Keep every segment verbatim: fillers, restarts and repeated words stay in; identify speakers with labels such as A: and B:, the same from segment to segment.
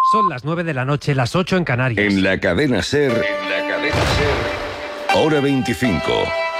A: Son las nueve de la noche, las ocho en Canarias.
B: En la cadena SER, en la cadena SER, hora veinticinco.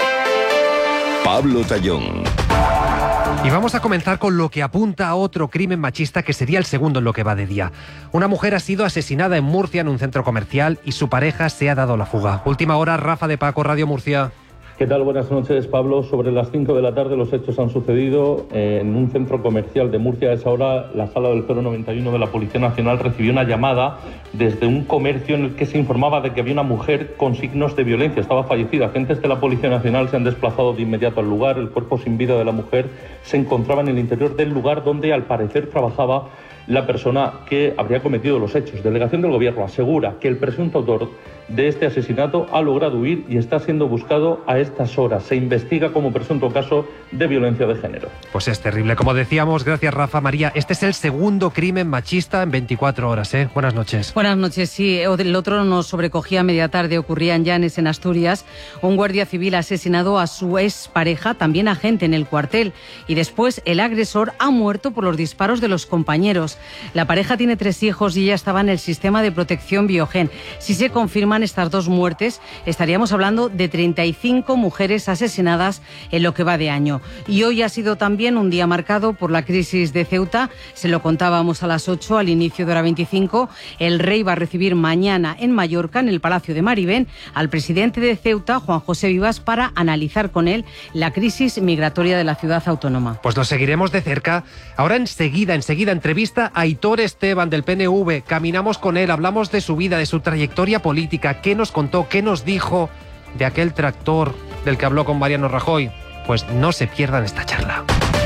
B: Pablo Tallón.
A: Y vamos a comenzar con lo que apunta a otro crimen machista que sería el segundo en lo que va de día. Una mujer ha sido asesinada en Murcia en un centro comercial y su pareja se ha dado la fuga. Última hora, Rafa de Paco, Radio Murcia.
C: ¿Qué tal? Buenas noches, Pablo. Sobre las cinco de la tarde los hechos han sucedido en un centro comercial de Murcia. A esa hora la sala del cero noventa y uno de la Policía Nacional recibió una llamada desde un comercio en el que se informaba de que había una mujer con signos de violencia. Estaba fallecida. Agentes de la Policía Nacional se han desplazado de inmediato al lugar. El cuerpo sin vida de la mujer se encontraba en el interior del lugar donde al parecer trabajaba la persona que habría cometido los hechos. Delegación del Gobierno asegura que el presunto autor de este asesinato ha logrado huir y está siendo buscado a estas horas. Se investiga como presunto caso de violencia de género.
A: Pues es terrible. Como decíamos, gracias Rafa. María, este es el segundo crimen machista en veinticuatro horas, ¿eh? Buenas noches.
D: Buenas noches, sí. El otro nos sobrecogía a media tarde, ocurría en Llanes, en Asturias. Un guardia civil ha asesinado a su expareja, también agente en el cuartel. Y después el agresor ha muerto por los disparos de los compañeros. La pareja tiene tres hijos y ella estaba en el sistema de protección Biogen. Si se confirman estas dos muertes, estaríamos hablando de treinta y cinco mujeres asesinadas en lo que va de año. Y hoy ha sido también un día marcado por la crisis de Ceuta. Se lo contábamos a las ocho, al inicio de hora veinticinco. El rey va a recibir mañana en Mallorca, en el Palacio de Maribén, al presidente de Ceuta, Juan José Vivas, para analizar con él la crisis migratoria de la ciudad autónoma.
A: Pues lo seguiremos de cerca. Ahora enseguida, enseguida entrevista a Aitor Esteban del P N V. Caminamos con él, hablamos de su vida, de su trayectoria política. ¿Qué nos contó? ¿Qué nos dijo de aquel tractor del que habló con Mariano Rajoy? Pues no se pierdan esta charla.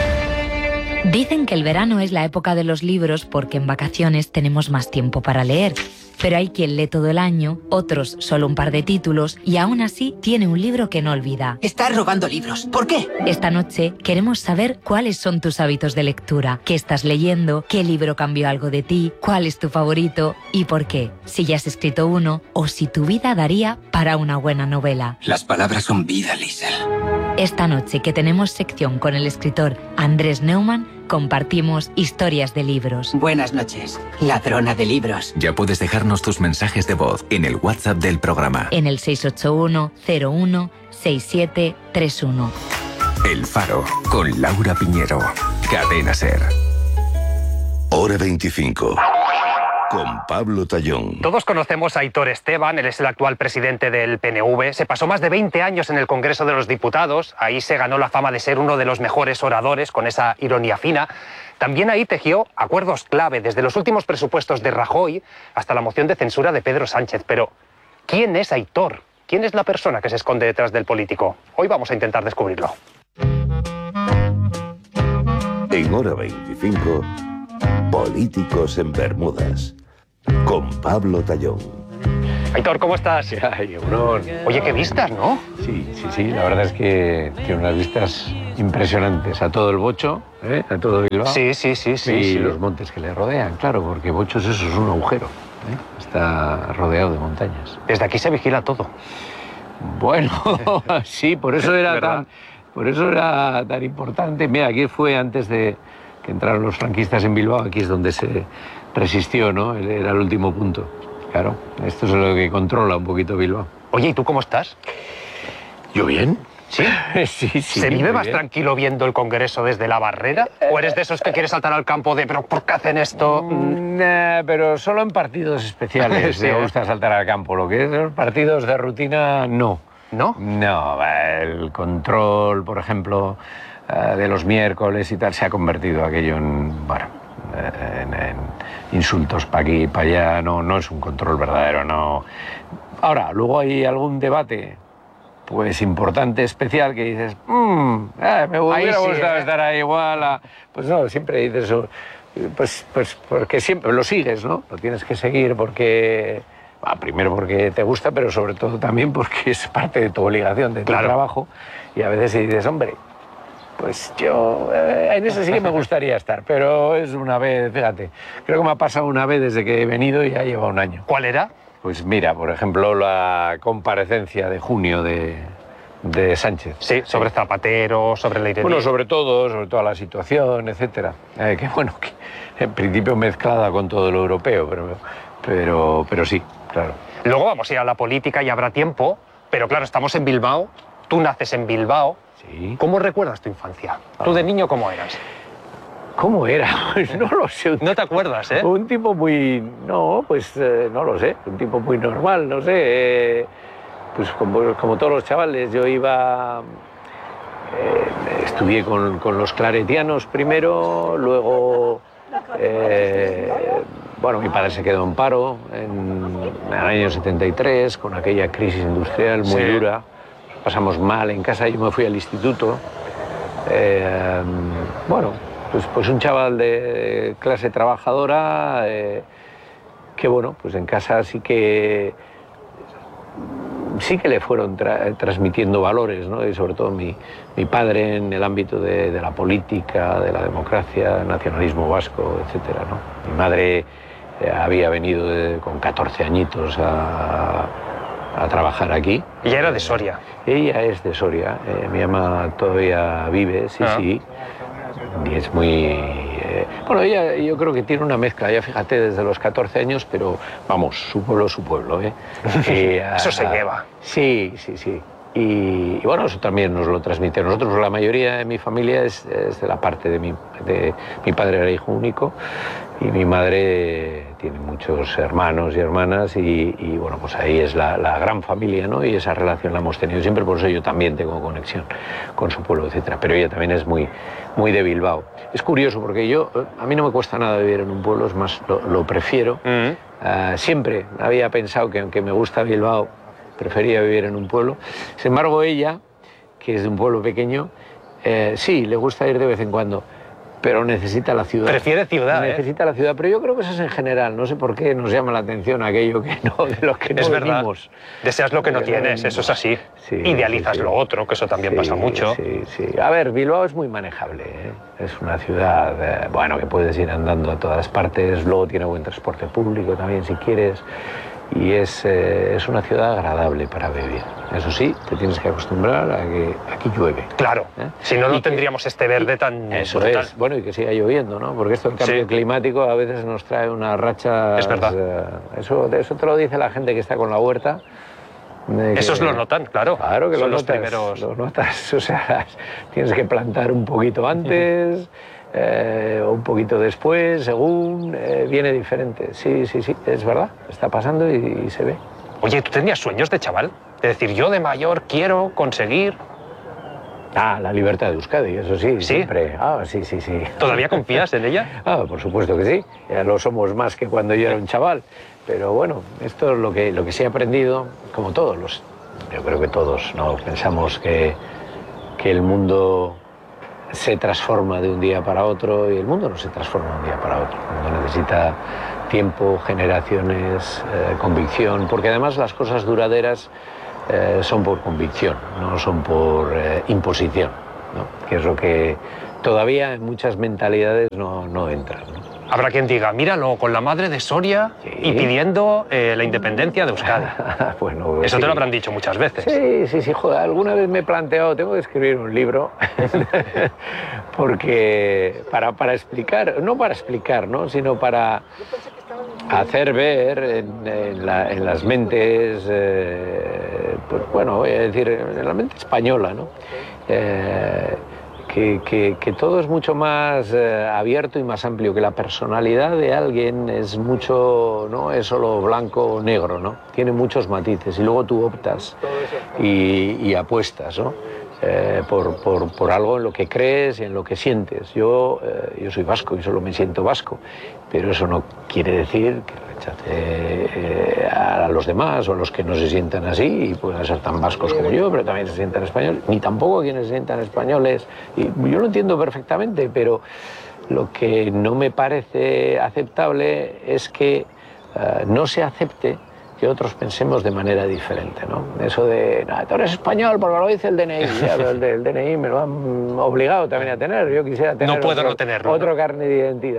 E: Dicen que el verano es la época de los libros porque en vacaciones tenemos más tiempo para leer. Pero hay quien lee todo el año, otros solo un par de títulos y aún así tiene un libro que no olvida.
F: Estás robando libros. ¿Por qué?
E: Esta noche queremos saber cuáles son tus hábitos de lectura, qué estás leyendo, qué libro cambió algo de ti, cuál es tu favorito y por qué. Si ya has escrito uno o si tu vida daría para una buena novela.
F: Las palabras son vida, Liesl.
E: Esta noche que tenemos sección con el escritor Andrés Neumann, compartimos historias de libros.
F: Buenas noches, ladrona de libros.
G: Ya puedes dejarnos tus mensajes de voz en el WhatsApp del programa.
E: En el seis ocho uno, cero uno, seis siete tres uno.
G: El Faro, con Laura Piñero. Cadena SER.
B: Hora veinticinco. Con Pablo Tallón.
A: Todos conocemos a Aitor Esteban, él es el actual presidente del P N V. Se pasó más de veinte años en el Congreso de los Diputados. Ahí se ganó la fama de ser uno de los mejores oradores, con esa ironía fina. También ahí tejió acuerdos clave, desde los últimos presupuestos de Rajoy hasta la moción de censura de Pedro Sánchez. Pero, ¿quién es Aitor? ¿Quién es la persona que se esconde detrás del político? Hoy vamos a intentar descubrirlo.
B: En Hora veinticinco, Políticos en Bermudas, con Pablo Tallón.
A: Aitor, ¿cómo estás?
H: Ay, honor.
A: Oye, qué vistas, ¿no?
H: Sí, sí, sí, la verdad es que tiene unas vistas impresionantes a todo el Bocho, ¿eh? A todo Bilbao.
A: Sí, sí, sí, sí.
H: Y
A: sí.
H: los montes que le rodean, claro, porque Bochos eso es un agujero, ¿eh? Está rodeado de montañas.
A: Desde aquí se vigila todo.
H: Bueno, sí, por eso era tan, por eso era tan importante. Mira, aquí fue antes de que entraron los franquistas en Bilbao, aquí es donde se resistió, ¿no? Era el último punto. Claro, esto es lo que controla un poquito Bilbao.
A: Oye, ¿y tú cómo estás?
H: ¿Yo bien?
A: ¿Sí?
H: Sí, sí.
A: ¿Se vive más bien tranquilo viendo el Congreso desde la barrera? ¿O eres de esos que quieres saltar al campo de, pero ¿por qué hacen esto?
H: Mm, nah, pero solo en partidos especiales
A: Sí,
H: me
A: ¿eh?
H: gusta saltar al campo. Lo que es los partidos de rutina, no.
A: ¿No?
H: No, el control, por ejemplo, de los miércoles y tal, se ha convertido aquello en, bueno, en, en insultos para aquí y para allá. No, no es un control verdadero, no. Ahora, luego hay algún debate pues importante, especial, que dices, mmm, eh, me hubiera
A: sí,
H: gustado
A: ¿eh?
H: estar ahí igual. A... Pues no, siempre dices eso, pues, pues porque siempre lo sigues, ¿no? Lo tienes que seguir porque, bah, primero porque te gusta, pero sobre todo también porque es parte de tu obligación, de tu
A: Claro.
H: trabajo, y a veces dices, hombre, pues yo eh, en eso sí que me gustaría estar, pero es una vez, fíjate, creo que me ha pasado una vez desde que he venido y ya lleva un año.
A: ¿Cuál era?
H: Pues mira, por ejemplo, la comparecencia de junio de, de Sánchez.
A: Sí, sobre sí. Zapatero, sobre la
H: Bueno, sobre todo, sobre toda la situación, etcétera. Eh, que bueno, que en principio mezclada con todo lo europeo, pero, pero, pero sí, claro.
A: Luego vamos a ir a la política y habrá tiempo, pero claro, estamos en Bilbao, tú naces en Bilbao.
H: Sí.
A: ¿Cómo recuerdas tu infancia? ¿Tú de niño cómo eras?
H: ¿Cómo era? Pues no lo sé.
A: No te acuerdas, ¿eh?
H: Un tipo muy... No, pues eh, no lo sé. Un tipo muy normal, no sé. Eh, pues como, como todos los chavales, yo iba... Eh, estudié con, con los claretianos primero, luego... Eh, bueno, mi padre se quedó en paro en, en el año setenta y tres, con aquella crisis industrial muy sí. dura. Pasamos mal en casa, yo me fui al instituto. Eh, bueno... Pues, pues un chaval de clase trabajadora eh, que, bueno, pues en casa sí que sí que le fueron tra transmitiendo valores, ¿no? Y sobre todo mi, mi padre en el ámbito de, de la política, de la democracia, nacionalismo vasco, etcétera, ¿no? Mi madre eh, había venido de, con catorce añitos a, a trabajar aquí.
A: ¿Ella era de Soria?
H: Ella es de Soria. Eh, mi mamá todavía vive, sí, ah. sí. Y es muy... Eh, bueno, ella yo creo que tiene una mezcla, ya fíjate, desde los catorce años, pero vamos, su pueblo es su pueblo, ¿eh?
A: Y, uh, eso se lleva.
H: Sí, sí, sí. Y, y bueno, eso también nos lo transmite. Nosotros, la mayoría de mi familia es, es de la parte de mi, de mi padre, era hijo único, y mi madre tiene muchos hermanos y hermanas, y, y bueno, pues ahí es la, la gran familia, ¿no? Y esa relación la hemos tenido siempre, por eso yo también tengo conexión con su pueblo, etcétera. Pero ella también es muy, muy de Bilbao. Es curioso porque yo, a mí no me cuesta nada vivir en un pueblo, es más, lo, lo prefiero. Mm-hmm. uh, siempre había pensado que aunque me gusta Bilbao, prefería vivir en un pueblo. Sin embargo, ella, que es de un pueblo pequeño, eh, sí, le gusta ir de vez en cuando, pero necesita la ciudad.
A: Prefiere ciudad,
H: Necesita
A: ¿eh?
H: la ciudad, pero yo creo que eso es en general. No sé por qué nos llama la atención aquello que no, de lo que no
A: es verdad.
H: venimos.
A: Deseas lo que no tienes, eso es así.
H: Sí,
A: Idealizas
H: sí, sí.
A: lo otro, que eso también
H: sí,
A: pasa mucho.
H: Sí, sí. A ver, Bilbao es muy manejable, ¿eh? Es una ciudad, eh, bueno, que puedes ir andando a todas partes, luego tiene buen transporte público también si quieres. Y es, eh, es una ciudad agradable para vivir. Eso sí, te tienes que acostumbrar a que aquí llueve.
A: Claro, ¿eh? Si no, no
H: y
A: tendríamos
H: que,
A: este verde tan
H: Eso
A: brutal.
H: es, bueno, y que siga lloviendo, ¿no? Porque esto, el cambio
A: sí.
H: climático a veces nos trae unas rachas...
A: Es verdad.
H: Eh, eso, eso te lo dice la gente que está con la huerta. Que,
A: Esos lo notan, claro.
H: Claro que
A: son
H: lo
A: los
H: notas,
A: primeros.
H: Lo notas, o sea, tienes que plantar un poquito antes... Eh, un poquito después, según, eh, viene diferente. Sí, sí, sí, es verdad, está pasando y, y se ve.
A: Oye, ¿tú tenías sueños de chaval? Es decir, yo de mayor quiero conseguir...
H: Ah, la libertad de Euskadi, eso sí,
A: ¿Sí?
H: siempre. Ah, sí, sí, sí.
A: ¿Todavía confías en ella?
H: Ah, por supuesto que sí. Ya lo somos más que cuando yo era un chaval. Pero bueno, esto es lo que, lo que sí he aprendido, como todos los... Yo creo que todos, ¿no? Pensamos que, que el mundo... se transforma de un día para otro y el mundo no se transforma de un día para otro. El mundo necesita tiempo, generaciones, eh, convicción, porque además las cosas duraderas eh, son por convicción, no son por eh, imposición, ¿no? Que es lo que todavía en muchas mentalidades no, no entra, ¿no?
A: Habrá quien diga, míralo, con la madre de Soria sí. y pidiendo eh, la independencia de Euskadi.
H: Bueno,
A: eso
H: sí.
A: te lo habrán dicho muchas veces.
H: Sí, sí, sí, joder, alguna vez me he planteado, tengo que escribir un libro, porque para, para explicar, no para explicar, ¿no? Sino para hacer ver en, en, la, en las mentes, eh, pues bueno, voy a decir, en la mente española, ¿no? Eh, Que, que, que todo es mucho más eh, abierto y más amplio, que la personalidad de alguien es mucho, no es solo blanco o negro, ¿no? Tiene muchos matices y luego tú optas y, y apuestas, ¿no? Eh, por, por, por algo en lo que crees y en lo que sientes. Yo, eh, yo soy vasco y solo me siento vasco, pero eso no quiere decir que rechace eh, a los demás o a los que no se sientan así y puedan ser tan vascos como yo, pero también se sientan españoles, ni tampoco a quienes se sientan españoles. Y yo lo entiendo perfectamente, pero lo que no me parece aceptable es que uh, no se acepte que otros pensemos de manera diferente, ¿no? Eso de, no, tú eres español porque lo dice el D N I, ya, pero el, de, el D N I me lo han obligado también a tener, yo quisiera tener
A: no puedo
H: otro,
A: no tenerlo,
H: otro
A: ¿no?
H: carnet de identidad.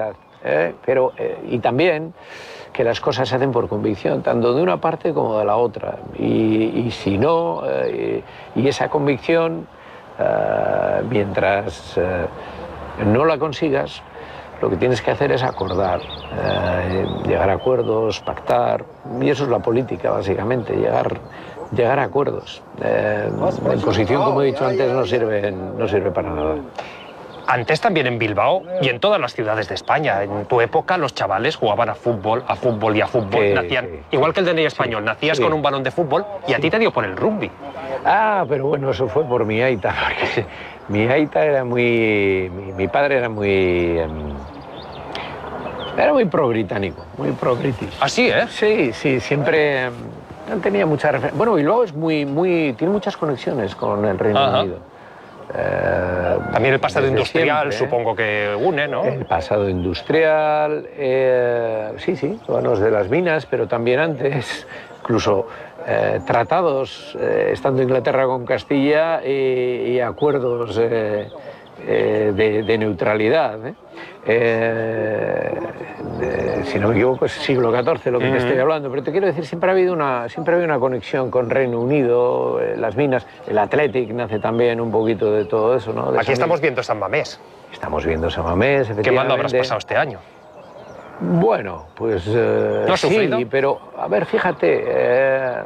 H: ¿eh? Pero, eh, y también que las cosas se hacen por convicción, tanto de una parte como de la otra. Y, y si no, eh, y esa convicción, eh, mientras eh, no la consigas, lo que tienes que hacer es acordar, eh, llegar a acuerdos, pactar, y eso es la política, básicamente, llegar, llegar a acuerdos. Eh, la imposición, como he dicho antes, no sirve, no sirve para nada.
A: Antes también en Bilbao y en todas las ciudades de España. En tu época los chavales jugaban a fútbol, a fútbol y a fútbol.
H: Sí,
A: Nacían,
H: sí,
A: igual que el D N I español,
H: sí,
A: nacías
H: sí.
A: con un balón de fútbol y a ti te dio por el rugby.
H: Ah, pero bueno, eso fue por mi aita, porque mi aita era muy... Mi, mi padre era muy... Um, era muy pro-británico, muy pro-british.
A: ¿Ah, sí, eh?
H: Sí, sí, siempre... No tenía mucha referencia. Bueno, Bilbao es muy, muy... Tiene muchas conexiones con el Reino
A: Ajá.
H: Unido. Eh,
A: También el pasado industrial,
H: siempre,
A: supongo que une, ¿no?
H: El pasado industrial, eh, sí, sí, bueno, de las minas, pero también antes, incluso eh, tratados, eh, estando Inglaterra con Castilla y, y acuerdos eh, eh, de, de neutralidad. ¿eh? Eh, de, si no me equivoco, es siglo catorce lo que te estoy hablando, pero te quiero decir, siempre ha habido una, siempre ha habido una conexión con Reino Unido, eh, las minas, el Athletic nace también un poquito de todo eso, ¿no? De
A: Aquí estamos viendo San Mamés.
H: Estamos viendo San Mamés, efectivamente.
A: ¿Qué mando habrás pasado este año?
H: Bueno, pues eh,
A: ¿No has
H: sí,
A: sufrido?
H: pero a ver, fíjate, eh,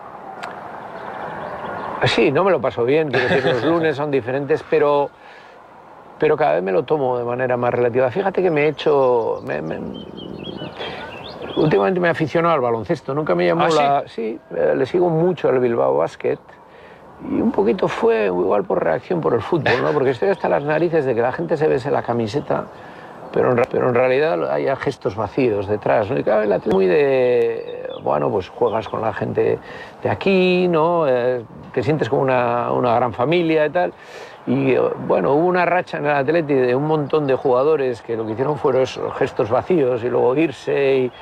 H: sí, no me lo paso bien, quiero decir, los lunes son diferentes, pero, pero cada vez me lo tomo de manera más relativa. Fíjate que me he hecho, me, me, últimamente me he aficionado al baloncesto, nunca me llamó
A: ¿Ah,
H: la, sí, eh, le sigo mucho al Bilbao Basket. Y un poquito fue igual por reacción por el fútbol, ¿no? Porque estoy hasta las narices de que la gente se bese la camiseta, pero en, pero en realidad hay gestos vacíos detrás, ¿no? Y claro, el Atlético muy de, bueno, pues juegas con la gente de aquí, ¿no? Eh, te sientes como una, una gran familia y tal. Y bueno, hubo una racha en el Atlético de un montón de jugadores que lo que hicieron fueron esos gestos vacíos y luego irse, y,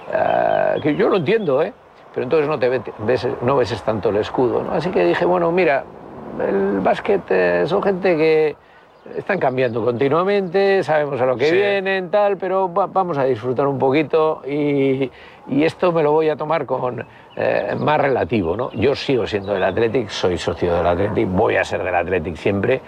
H: uh, que yo lo entiendo, ¿eh? Pero entonces no, te ves, no ves tanto el escudo, ¿no? Así que dije, bueno, mira, el básquet eh, son gente que están cambiando continuamente, sabemos a lo que sí. vienen, tal, pero va, vamos a disfrutar un poquito y, y esto me lo voy a tomar con eh, más relativo, ¿no? Yo sigo siendo del Athletic, soy socio del Athletic, voy a ser del Athletic siempre,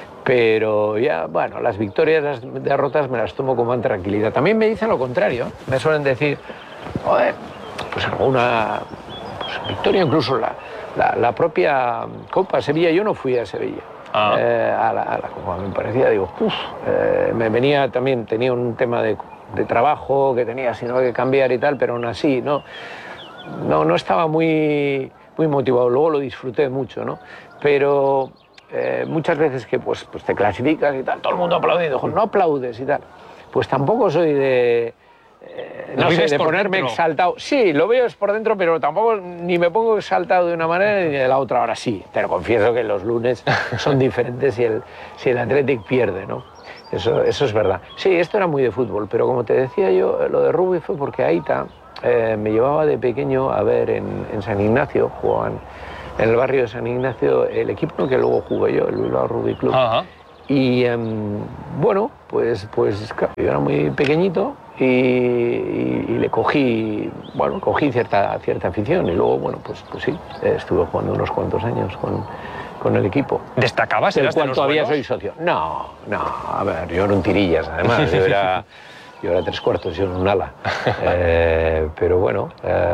H: pero ya, bueno, las victorias, las derrotas me las tomo con más tranquilidad. También me dicen lo contrario, me suelen decir, joder, pues alguna pues, victoria, incluso la, la, la propia Copa Sevilla, yo no fui a Sevilla. Ah. Eh, a, la, a la Copa, me parecía, digo, uff, eh, me venía también, tenía un tema de, de trabajo que tenía sino que cambiar y tal, pero aún así, no, no, no estaba muy, muy motivado, luego lo disfruté mucho, ¿no? Pero eh, muchas veces que pues, pues te clasificas y tal, todo el mundo aplaudiendo, no aplaudes y tal, pues tampoco soy de... Eh, no sé, de ponerme dentro? exaltado. Sí, lo veo es por dentro, pero tampoco ni me pongo exaltado de una manera ni de la otra. Ahora sí, te lo confieso que los lunes son diferentes si el, si el Athletic pierde, ¿no? Eso, eso es verdad. Sí, esto era muy de fútbol, pero como te decía yo, lo de rugby fue porque Aita eh, me llevaba de pequeño a ver en, en San Ignacio, jugaban en el barrio de San Ignacio el equipo que luego jugué yo, el Bilbao Rugby Club. Ajá. Y um, bueno, pues, pues claro, yo era muy pequeñito y, y, y le cogí, bueno, cogí cierta, cierta afición y luego, bueno, pues, pues sí, estuve jugando unos cuantos años con, con el equipo.
A: ¿Destacabas?
H: ¿Del cual todavía soy socio? No, no, a ver, yo era un tirillas, además, yo era, yo era tres cuartos, yo era un ala. Eh, pero bueno... Eh,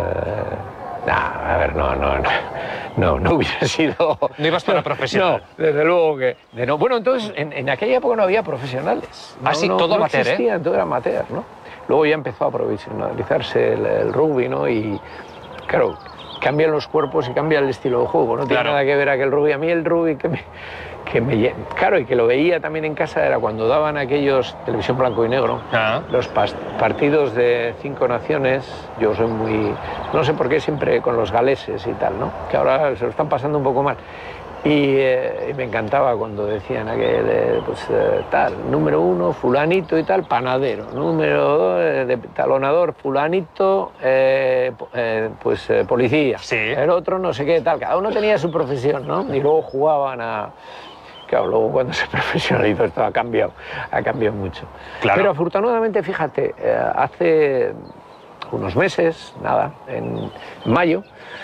H: Nah, a ver, no, no, no, no, no hubiera sido...
A: No ibas para profesional.
H: No, desde luego que... De no. Bueno, entonces, en, en aquella época no había profesionales. No,
A: ah, sí,
H: no,
A: todo
H: no
A: amateur,
H: existía,
A: ¿eh?
H: Todo era amateur, ¿no? Luego ya empezó a profesionalizarse el, el rugby, ¿no? Y, claro, cambian los cuerpos y cambia el estilo de juego, no tiene
A: claro.
H: nada que ver aquel rugby. A mí el rugby que me... Que me, claro, y que lo veía también en casa era cuando daban aquellos, televisión blanco y negro, ah. los partidos de cinco naciones. Yo soy muy, no sé por qué siempre con los galeses y tal, ¿no? Que ahora se lo están pasando un poco mal. Y, eh, y me encantaba cuando decían aquel, eh, pues eh, tal, número uno, fulanito y tal, panadero, número dos, eh, de talonador, fulanito, eh, eh, pues eh, policía,
A: sí.
H: El otro no sé qué tal, cada uno tenía su profesión, ¿no? Y luego jugaban a... Claro, luego cuando se profesionalizó esto ha cambiado, ha cambiado mucho.
A: Claro.
H: Pero afortunadamente, fíjate, eh, hace unos meses, nada, en mayo,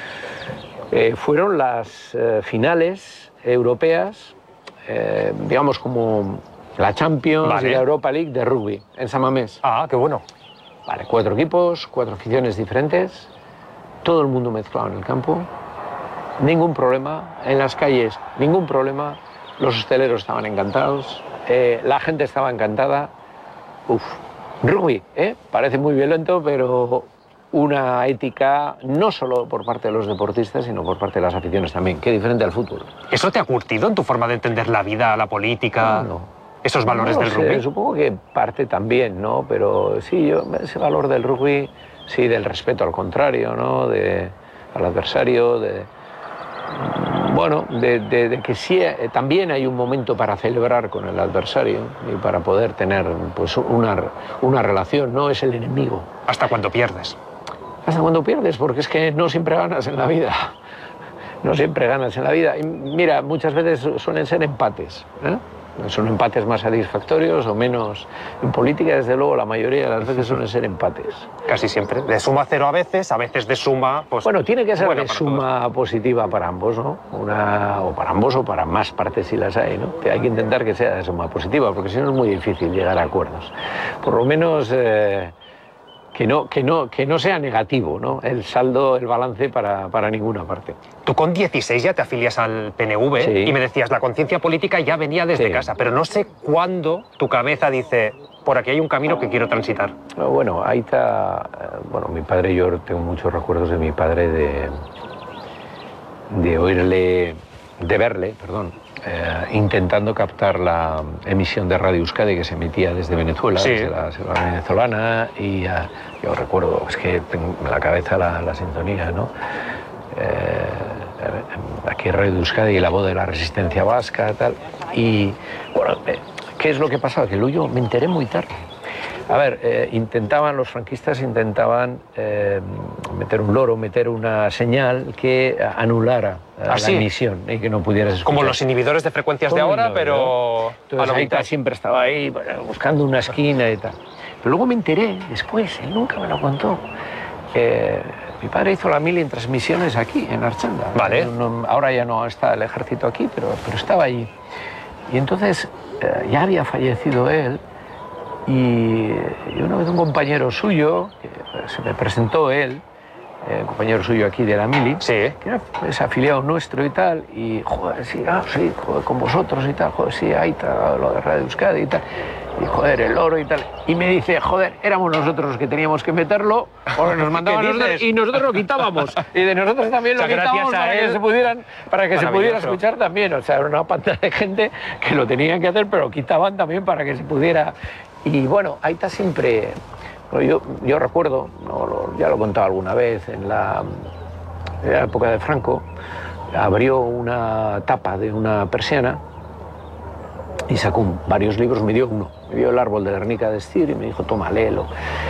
H: eh, fueron las eh, finales europeas, eh, digamos como la Champions
A: Vale.
H: y la Europa League de rugby, en San Mamés.
A: Ah, qué bueno.
H: Vale, cuatro equipos, cuatro aficiones diferentes, todo el mundo mezclado en el campo, ningún problema, en las calles ningún problema, los hosteleros estaban encantados, eh, la gente estaba encantada. Uf, rugby, ¿eh? Parece muy violento, pero una ética no solo por parte de los deportistas, sino por parte de las aficiones también, que diferente al fútbol.
A: ¿Eso te ha curtido en tu forma de entender la vida, la política,
H: No, no.
A: esos valores
H: No lo
A: del
H: sé,
A: rugby?
H: Supongo que parte también, ¿no? Pero sí, yo, ese valor del rugby, sí, del respeto al contrario, ¿no? De, al adversario, de... Bueno, de, de, de que sí, eh, también hay un momento para celebrar con el adversario y para poder tener pues, una, una relación, no es el enemigo.
A: Hasta cuando pierdes.
H: Hasta cuando pierdes, porque es que no siempre ganas en la vida. No siempre ganas en la vida. Y mira, muchas veces suelen ser empates, ¿eh? Son empates más satisfactorios o menos. En política, desde luego, la mayoría de las veces suelen ser empates.
A: Casi siempre. De suma cero a veces, a veces de suma... Pues,
H: bueno, tiene que ser
A: bueno
H: de
A: para
H: suma
A: todos.
H: positiva para ambos, ¿no? Una, o para ambos o para más partes si las hay, ¿no? Hay que intentar que sea de suma positiva, porque si no es muy difícil llegar a acuerdos. Por lo menos... Eh, Que no, que, no, que no sea negativo, ¿no? El saldo, el balance para, para ninguna parte.
A: Tú con dieciséis ya te afilias al P N V,
H: Sí.
A: y me decías, la conciencia política ya venía desde
H: Sí.
A: casa, pero no sé cuándo tu cabeza dice, por aquí hay un camino que quiero transitar.
H: Bueno, ahí está... Bueno, mi padre, yo tengo muchos recuerdos de mi padre de, de oírle, de verle, perdón, eh, intentando captar la emisión de Radio Euskadi que se emitía desde Venezuela,
A: Sí.
H: desde la selva venezolana, y uh, yo recuerdo, es que tengo en la cabeza la, la sintonía, ¿no? Eh, aquí Radio Euskadi y la voz de la resistencia vasca, tal, y bueno, eh, ¿qué es lo que pasaba? Que yo me enteré muy tarde. A ver, eh, intentaban, los franquistas intentaban eh, meter un loro, meter una señal que anulara eh,
A: ¿Ah,
H: la
A: sí?
H: emisión y que no pudieras escuchar.
A: Como los inhibidores de frecuencias de
H: Como
A: ahora,
H: un loro,
A: pero
H: ¿no?
A: a
H: Entonces
A: lo
H: Aita
A: vintage.
H: siempre estaba ahí bueno, buscando una esquina y tal. Pero luego me enteré, después, él nunca me lo contó. Eh, mi padre hizo la mili en transmisiones aquí, en Archanda.
A: Vale.
H: No, no, ahora ya no está el ejército aquí, pero, pero estaba allí. Y entonces eh, ya había fallecido él. Y, y una vez un compañero suyo, que se me presentó él, eh, un compañero suyo aquí de la mili,
A: Sí.
H: que era pues, afiliado nuestro y tal, y joder, sí, ah, sí, joder, con vosotros y tal, joder, sí, ahí está lo de Radio Euskadi y tal, y joder, el oro y tal. Y me dice, joder, éramos nosotros los que teníamos que meterlo, porque nos mandaban
A: ¿Qué
H: nosotros,
A: dices?
H: y nosotros lo quitábamos. Y de nosotros también lo
A: O sea, gracias
H: quitábamos
A: a
H: para que
A: él.
H: se pudieran, para que se pudiera
A: Maravilloso.
H: escuchar también. O sea, era una panda de gente que lo tenían que hacer, pero lo quitaban también para que se pudiera. Y bueno, ahí está siempre. Bueno, yo, yo recuerdo, no, lo- ya lo he contado alguna vez, en la, en la época de Franco, abrió una tapa de una persiana y sacó un- varios libros, me dio uno, me dio El árbol de Guernica de Stier y me dijo, toma, léelo.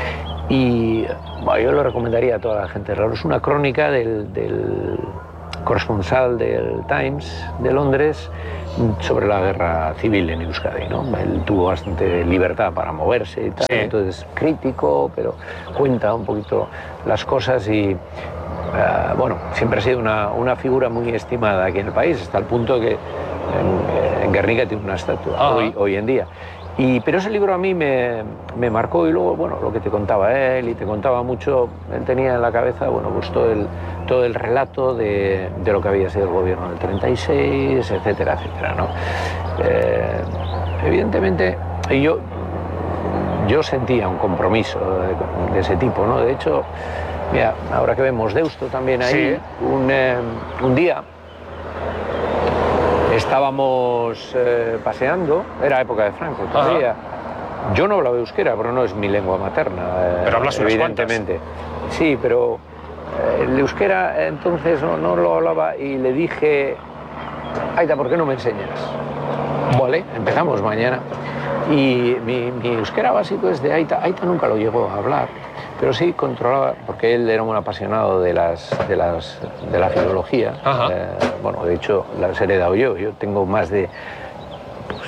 H: Y bueno, yo lo recomendaría a toda la gente. Raro, es una crónica del, del corresponsal del Times de Londres sobre la guerra civil en Euskadi, ¿no? Él tuvo bastante libertad para moverse y tal,
A: Sí.
H: entonces crítico, pero cuenta un poquito las cosas y Uh, bueno, siempre ha sido una, una figura muy estimada aquí en el país, hasta el punto que en, en Guernica tiene una estatua
A: Ajá.
H: hoy, hoy en día. Y, pero ese libro a mí me, me marcó y luego, bueno, lo que te contaba él y te contaba mucho, él tenía en la cabeza, bueno, pues todo el, todo el relato de, de lo que había sido el gobierno del treinta y seis, etcétera, etcétera, ¿no? Eh, evidentemente, yo, yo sentía un compromiso de, de ese tipo, ¿no? De hecho, mira, ahora que vemos Deusto también ahí,
A: Sí.
H: un, eh, un día estábamos eh, paseando, era época de Franco todavía. Yo no hablaba euskera, pero no es mi lengua materna, eh,
A: Pero hablas unas
H: evidentemente. Sí, pero eh, el euskera entonces no, no lo hablaba y le dije, Aita, ¿por qué no me enseñas? Vale, empezamos mañana. Y mi, mi euskera básico es de Aita. Aita nunca lo llegó a hablar, pero sí controlaba, porque él era un apasionado de, las, de, las, de la filología.
A: Ajá.
H: Eh, bueno, de hecho, las he heredado yo. Yo tengo más de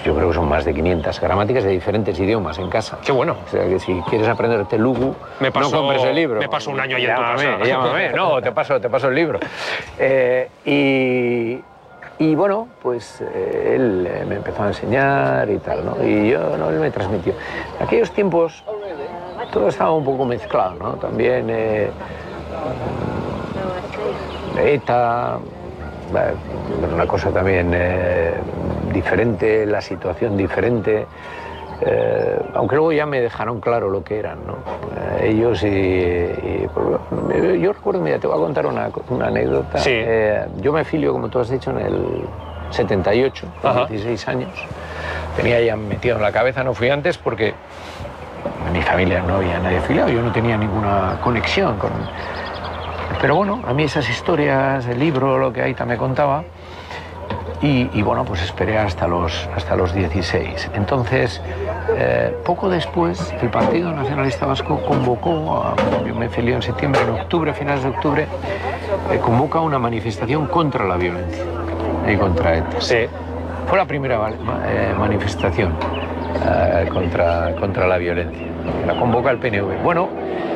H: yo creo que son más de quinientas gramáticas de diferentes idiomas en casa.
A: Qué bueno.
H: O sea que si quieres aprender telugu,
A: me paso,
H: no compres el libro.
A: Me paso un año ahí
H: llámame,
A: en tu casa.
H: Llámame, no, te paso, te paso el libro. Eh, y, y bueno, pues eh, él eh, me empezó a enseñar y tal, ¿no? Y yo, no, él me transmitió. En aquellos tiempos todo estaba un poco mezclado, ¿no? También eh, ETA, una cosa también eh, diferente, la situación diferente, eh, aunque luego ya me dejaron claro lo que eran, ¿no? Eh, ellos y, y pues, yo recuerdo, mira, te voy a contar una, una anécdota.
A: Sí.
H: Eh, yo me afilio, como tú has dicho, en el setenta y ocho, con dieciséis años. Tenía ya metido en la cabeza, no fui antes porque en mi familia no había nadie afiliado, yo no tenía ninguna conexión con... Pero bueno, a mí esas historias, el libro, lo que Aita me contaba, y, y bueno, pues esperé hasta los, hasta los dieciséis. Entonces, eh, poco después, el Partido Nacionalista Vasco convocó, a, yo me afilié en septiembre, en octubre, a finales de octubre, eh, convoca una manifestación contra la violencia y contra ETA.
A: Sí.
H: Fue la primera eh, manifestación eh, contra, contra la violencia. La convoca el P N V. Bueno,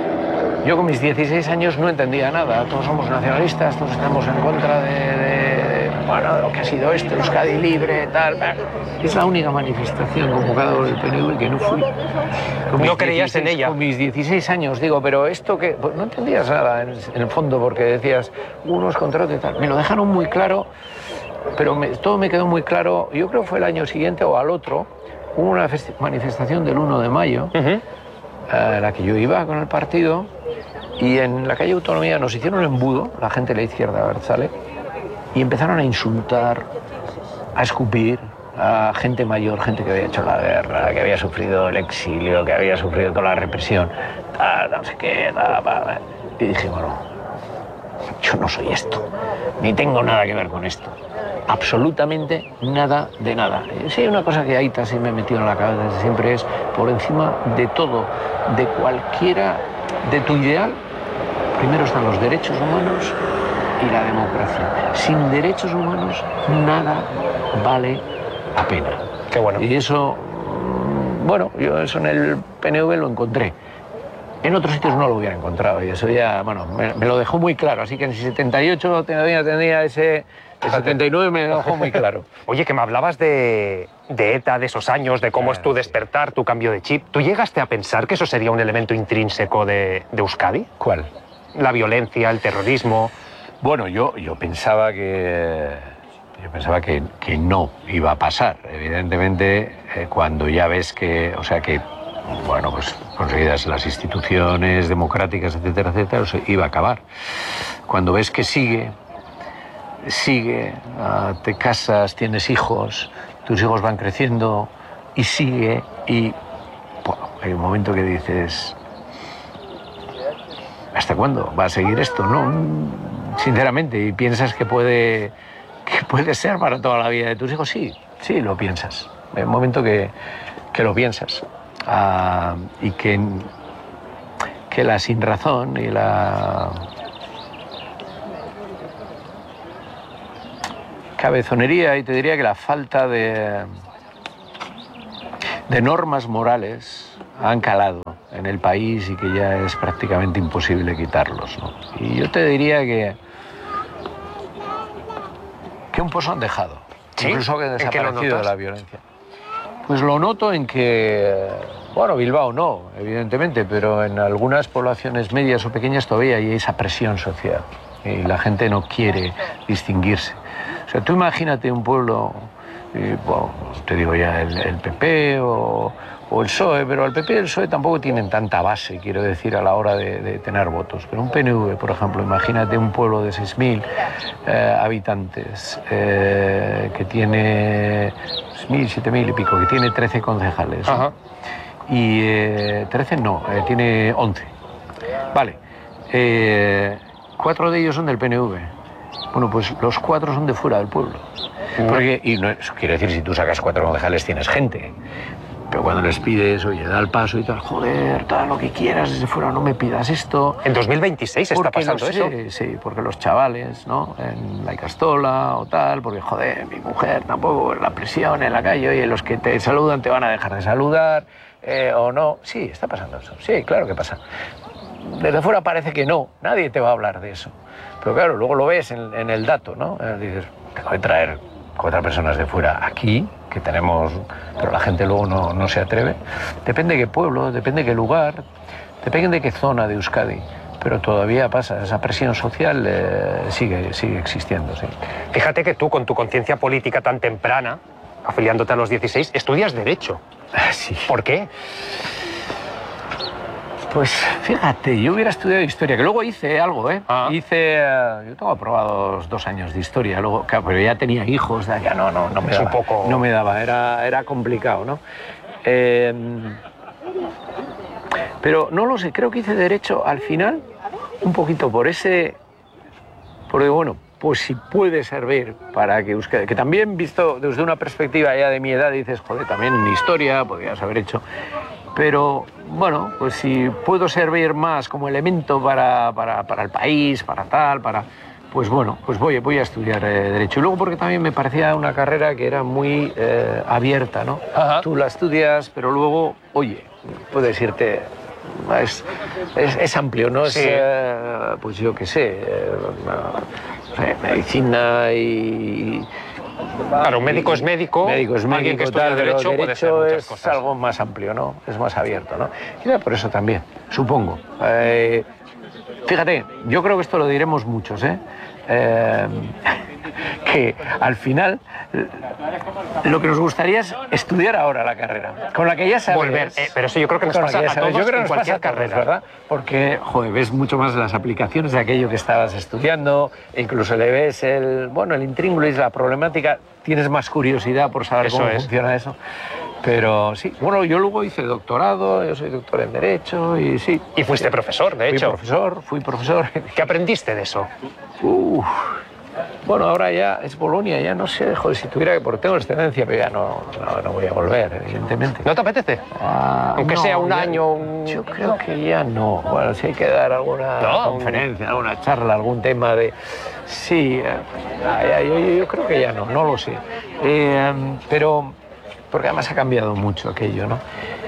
H: yo con mis dieciséis años no entendía nada. Todos somos nacionalistas, todos estamos en contra de, de, bueno, de lo que ha sido esto, Euskadi libre, tal. Es la única manifestación convocada por el P N V que no fui.
A: No creías en ella.
H: Con mis dieciséis años, digo, pero esto que... Pues no entendías nada en, en el fondo, porque decías unos contra otros y tal. Me lo dejaron muy claro, pero me, todo me quedó muy claro. Yo creo que fue el año siguiente o al otro, hubo una manifestación del uno de mayo, uh-huh. a la que yo iba con el partido, y en la calle Autonomía nos hicieron un embudo, la gente de la izquierda Abertzale, y empezaron a insultar, a escupir a gente mayor, gente que había hecho la guerra, que había sufrido el exilio, que había sufrido toda la represión, tal, no sé qué, tal, tal. Y dije, bueno, yo no soy esto, ni tengo nada que ver con esto. Absolutamente nada de nada. Sí, hay una cosa que Aita sí me metió en la cabeza desde siempre, es por encima de todo, de cualquiera, de tu ideal, primero están los derechos humanos y la democracia. Sin derechos humanos nada vale la pena.
A: Qué bueno.
H: Y eso, bueno, yo eso en el P N V lo encontré. En otros sitios no lo hubiera encontrado y eso ya, bueno, me, me lo dejó muy claro. Así que en el setenta y ocho todavía tenía ese... El setenta y nueve me lo dejó muy claro.
A: Oye, que me hablabas de, de ETA, de esos años, de cómo es tu despertar, tu cambio de chip. ¿Tú llegaste a pensar que eso sería un elemento intrínseco de, de Euskadi?
H: ¿Cuál?
A: La violencia, el terrorismo.
H: Bueno, yo, yo pensaba que... Yo pensaba que, que no iba a pasar. Evidentemente, eh, cuando ya ves que... O sea, que, bueno, pues conseguidas las instituciones democráticas, etcétera, etcétera, eso iba a acabar. Cuando ves que sigue... sigue, uh, te casas, tienes hijos, tus hijos van creciendo y sigue y bueno, hay un momento que dices, ¿hasta cuándo va a seguir esto? No, sinceramente, y piensas que puede, que puede ser para toda la vida de tus hijos, sí, sí, lo piensas. Hay un momento que, que lo piensas uh, y que, que la sinrazón y la... cabezonería, y te diría que la falta de, de normas morales han calado en el país y que ya es prácticamente imposible quitarlos, ¿no? Y yo te diría que que un pozo han dejado,
A: ¿sí?
H: Incluso que han desaparecido de la violencia. Pues lo noto en que, bueno, Bilbao no, evidentemente, pero en algunas poblaciones medias o pequeñas todavía hay esa presión social y la gente no quiere distinguirse. O sea, tú imagínate un pueblo, y, bueno, te digo ya, el, el P P o, o el P S O E, pero el P P y el P S O E tampoco tienen tanta base, quiero decir, a la hora de, de tener votos. Pero un P N V, por ejemplo, imagínate un pueblo de seis mil eh, habitantes, eh, que tiene seis mil, siete mil y pico, que tiene trece concejales.
A: Ajá.
H: Y eh, trece no, eh, tiene once. Vale, eh, cuatro de ellos son del P N V. Bueno, pues los cuatro son de fuera del pueblo. Porque, y no, eso quiere decir, si tú sacas cuatro concejales tienes gente. Pero cuando les pides, oye, da el paso y tal, joder, tal, lo que quieras desde fuera, no me pidas esto.
A: ¿En dos mil veintiséis está pasando
H: los,
A: eso?
H: Sí, sí, porque los chavales, ¿no? En la Icastola o tal, porque, joder, mi mujer tampoco, la presión en la calle, oye, los que te saludan te van a dejar de saludar, eh, o no. Sí, está pasando eso. Sí, claro que pasa. Desde fuera parece que no, nadie te va a hablar de eso. Pero claro, luego lo ves en, en el dato, ¿no? Eh, dices, tengo que traer cuatro personas de fuera aquí, que tenemos, pero la gente luego no, no se atreve. Depende de qué pueblo, depende de qué lugar, depende de qué zona de Euskadi, pero todavía pasa, esa presión social eh, sigue, sigue existiendo, sí.
A: Fíjate que tú, con tu conciencia política tan temprana, afiliándote a los dieciséis, estudias Derecho.
H: Sí.
A: ¿Por qué?
H: Pues fíjate, yo hubiera estudiado Historia, que luego hice algo, ¿eh?
A: Ah.
H: Hice, uh, yo tengo aprobados dos años de Historia, luego, claro, pero ya tenía hijos, ya no, no, no me
A: Es
H: daba,
A: un poco...
H: no me daba, era, era complicado, ¿no? Eh, pero no lo sé, creo que hice Derecho al final, un poquito por ese, porque bueno, pues si puede servir para que Euskadi, que también visto desde una perspectiva ya de mi edad, dices, joder, también en Historia podrías haber hecho... Pero, bueno, pues si puedo servir más como elemento para, para, para el país, para tal, para... Pues bueno, pues voy, voy a estudiar eh, Derecho. Y luego porque también me parecía una carrera que era muy eh, abierta, ¿no?
A: Ajá.
H: Tú la estudias, pero luego, oye, puedes irte... Es, es, es amplio, ¿no?
A: Sí.
H: Es, eh, pues yo qué sé, eh, eh, medicina y...
A: Claro, un médico es médico,
H: médico es médico,
A: alguien que estudia
H: tal,
A: Derecho,
H: pero
A: puede ser
H: Derecho
A: muchas
H: es
A: cosas.
H: algo más amplio, ¿no? Es más abierto, ¿no? Y por eso también, supongo. Eh, fíjate, yo creo que esto lo diremos muchos, ¿eh? eh que al final lo que nos gustaría es estudiar ahora la carrera, con la que ya sabes...
A: Volver, eh, pero eso yo creo que nos
H: con la
A: pasa
H: que ya
A: a
H: sabes.
A: todos
H: Yo creo
A: en
H: que nos
A: cualquier
H: pasa a todos,
A: carrera,
H: ¿verdad? Porque, joder, ves mucho más las aplicaciones de aquello que estabas estudiando, e incluso le ves el, bueno, el intríngulis, la problemática, tienes más curiosidad por saber
A: Eso
H: cómo
A: es.
H: funciona eso. Pero sí, bueno, yo luego hice doctorado, yo soy doctor en Derecho y sí.
A: Y fuiste profesor, de
H: Fui
A: hecho.
H: profesor, fui profesor.
A: ¿Qué aprendiste de eso?
H: Uf. Bueno, ahora ya es Bolonia, ya no sé, joder, si tuviera que, porque tengo excelencia, pero ya no, no, no voy a volver, evidentemente.
A: ¿No te apetece?
H: Ah,
A: Aunque
H: no,
A: sea un
H: ya-
A: año... Un...
H: Yo creo que ya no. Bueno, si hay que dar alguna
A: No,
H: conferencia, alguna charla, algún tema de... Sí, eh, ah, ya, yo, yo- yo creo que ya no, no lo sé. Eh, pero, porque además ha cambiado mucho aquello, ¿no?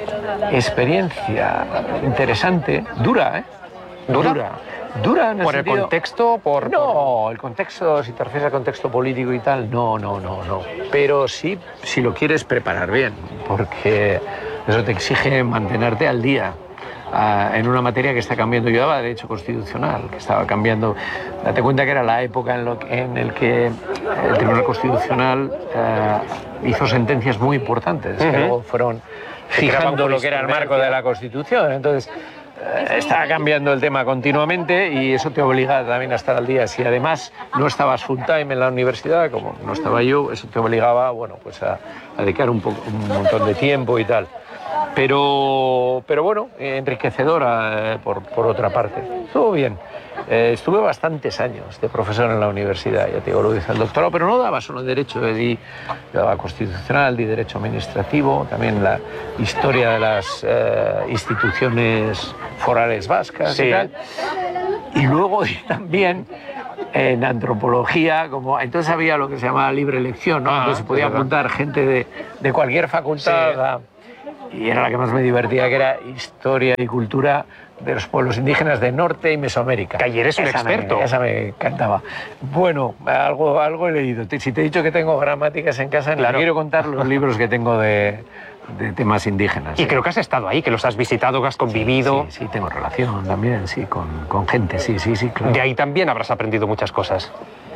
H: Experiencia interesante, dura, ¿eh?
A: ¿Dura?
H: Dura, Dura en el
A: ¿Por el
H: sentido-
A: contexto? Por,
H: No, el contexto, si te refieres al contexto político y tal, no, no, no, no. Pero sí, si lo quieres preparar bien, porque eso te exige mantenerte al día ah, en una materia que está cambiando. Yo daba Derecho Constitucional, que estaba cambiando. Date cuenta que era la época en, lo que, en el que el Tribunal Constitucional eh, hizo sentencias muy importantes,
A: Ujú.
H: que luego fueron
A: Que creaban
H: fijando lo que era el marco de la Constitución. Entonces, eh, está cambiando el tema continuamente y eso te obliga también a estar al día. Si además no estabas full time en la universidad, como no estaba yo, eso te obligaba, bueno, pues a, a dedicar un, poco, un montón de tiempo y tal. Pero, pero bueno, eh, enriquecedora eh, por, por otra parte. Estuvo bien. Eh, estuve bastantes años de profesor en la universidad, ya te digo, lo hice el doctorado, pero no daba solo Derecho, eh, di, yo daba Constitucional, di Derecho Administrativo, también la historia de las eh, instituciones forales vascas
A: Sí.
H: y tal. Y luego di también en antropología, como entonces había lo que se llamaba libre elección, ¿no?
A: Ah,
H: Entonces se podía
A: es verdad.
H: apuntar gente de, de cualquier facultad.
A: Sí.
H: a- y era la que más me divertía, que era historia y cultura de los pueblos indígenas de Norte y Mesoamérica.
A: Que ayer eres un
H: Esa me-
A: experto.
H: esa me encantaba. Bueno, algo, algo he leído. Te- Si te he dicho que tengo gramáticas en casa,
A: Claro.
H: no quiero contar los libros que tengo de, de temas indígenas.
A: Y
H: ¿eh?
A: creo que has estado ahí, que los has visitado, que has convivido.
H: Sí, sí, tengo relación también, sí, con, con gente, sí, sí, sí, claro.
A: De ahí también habrás aprendido muchas cosas.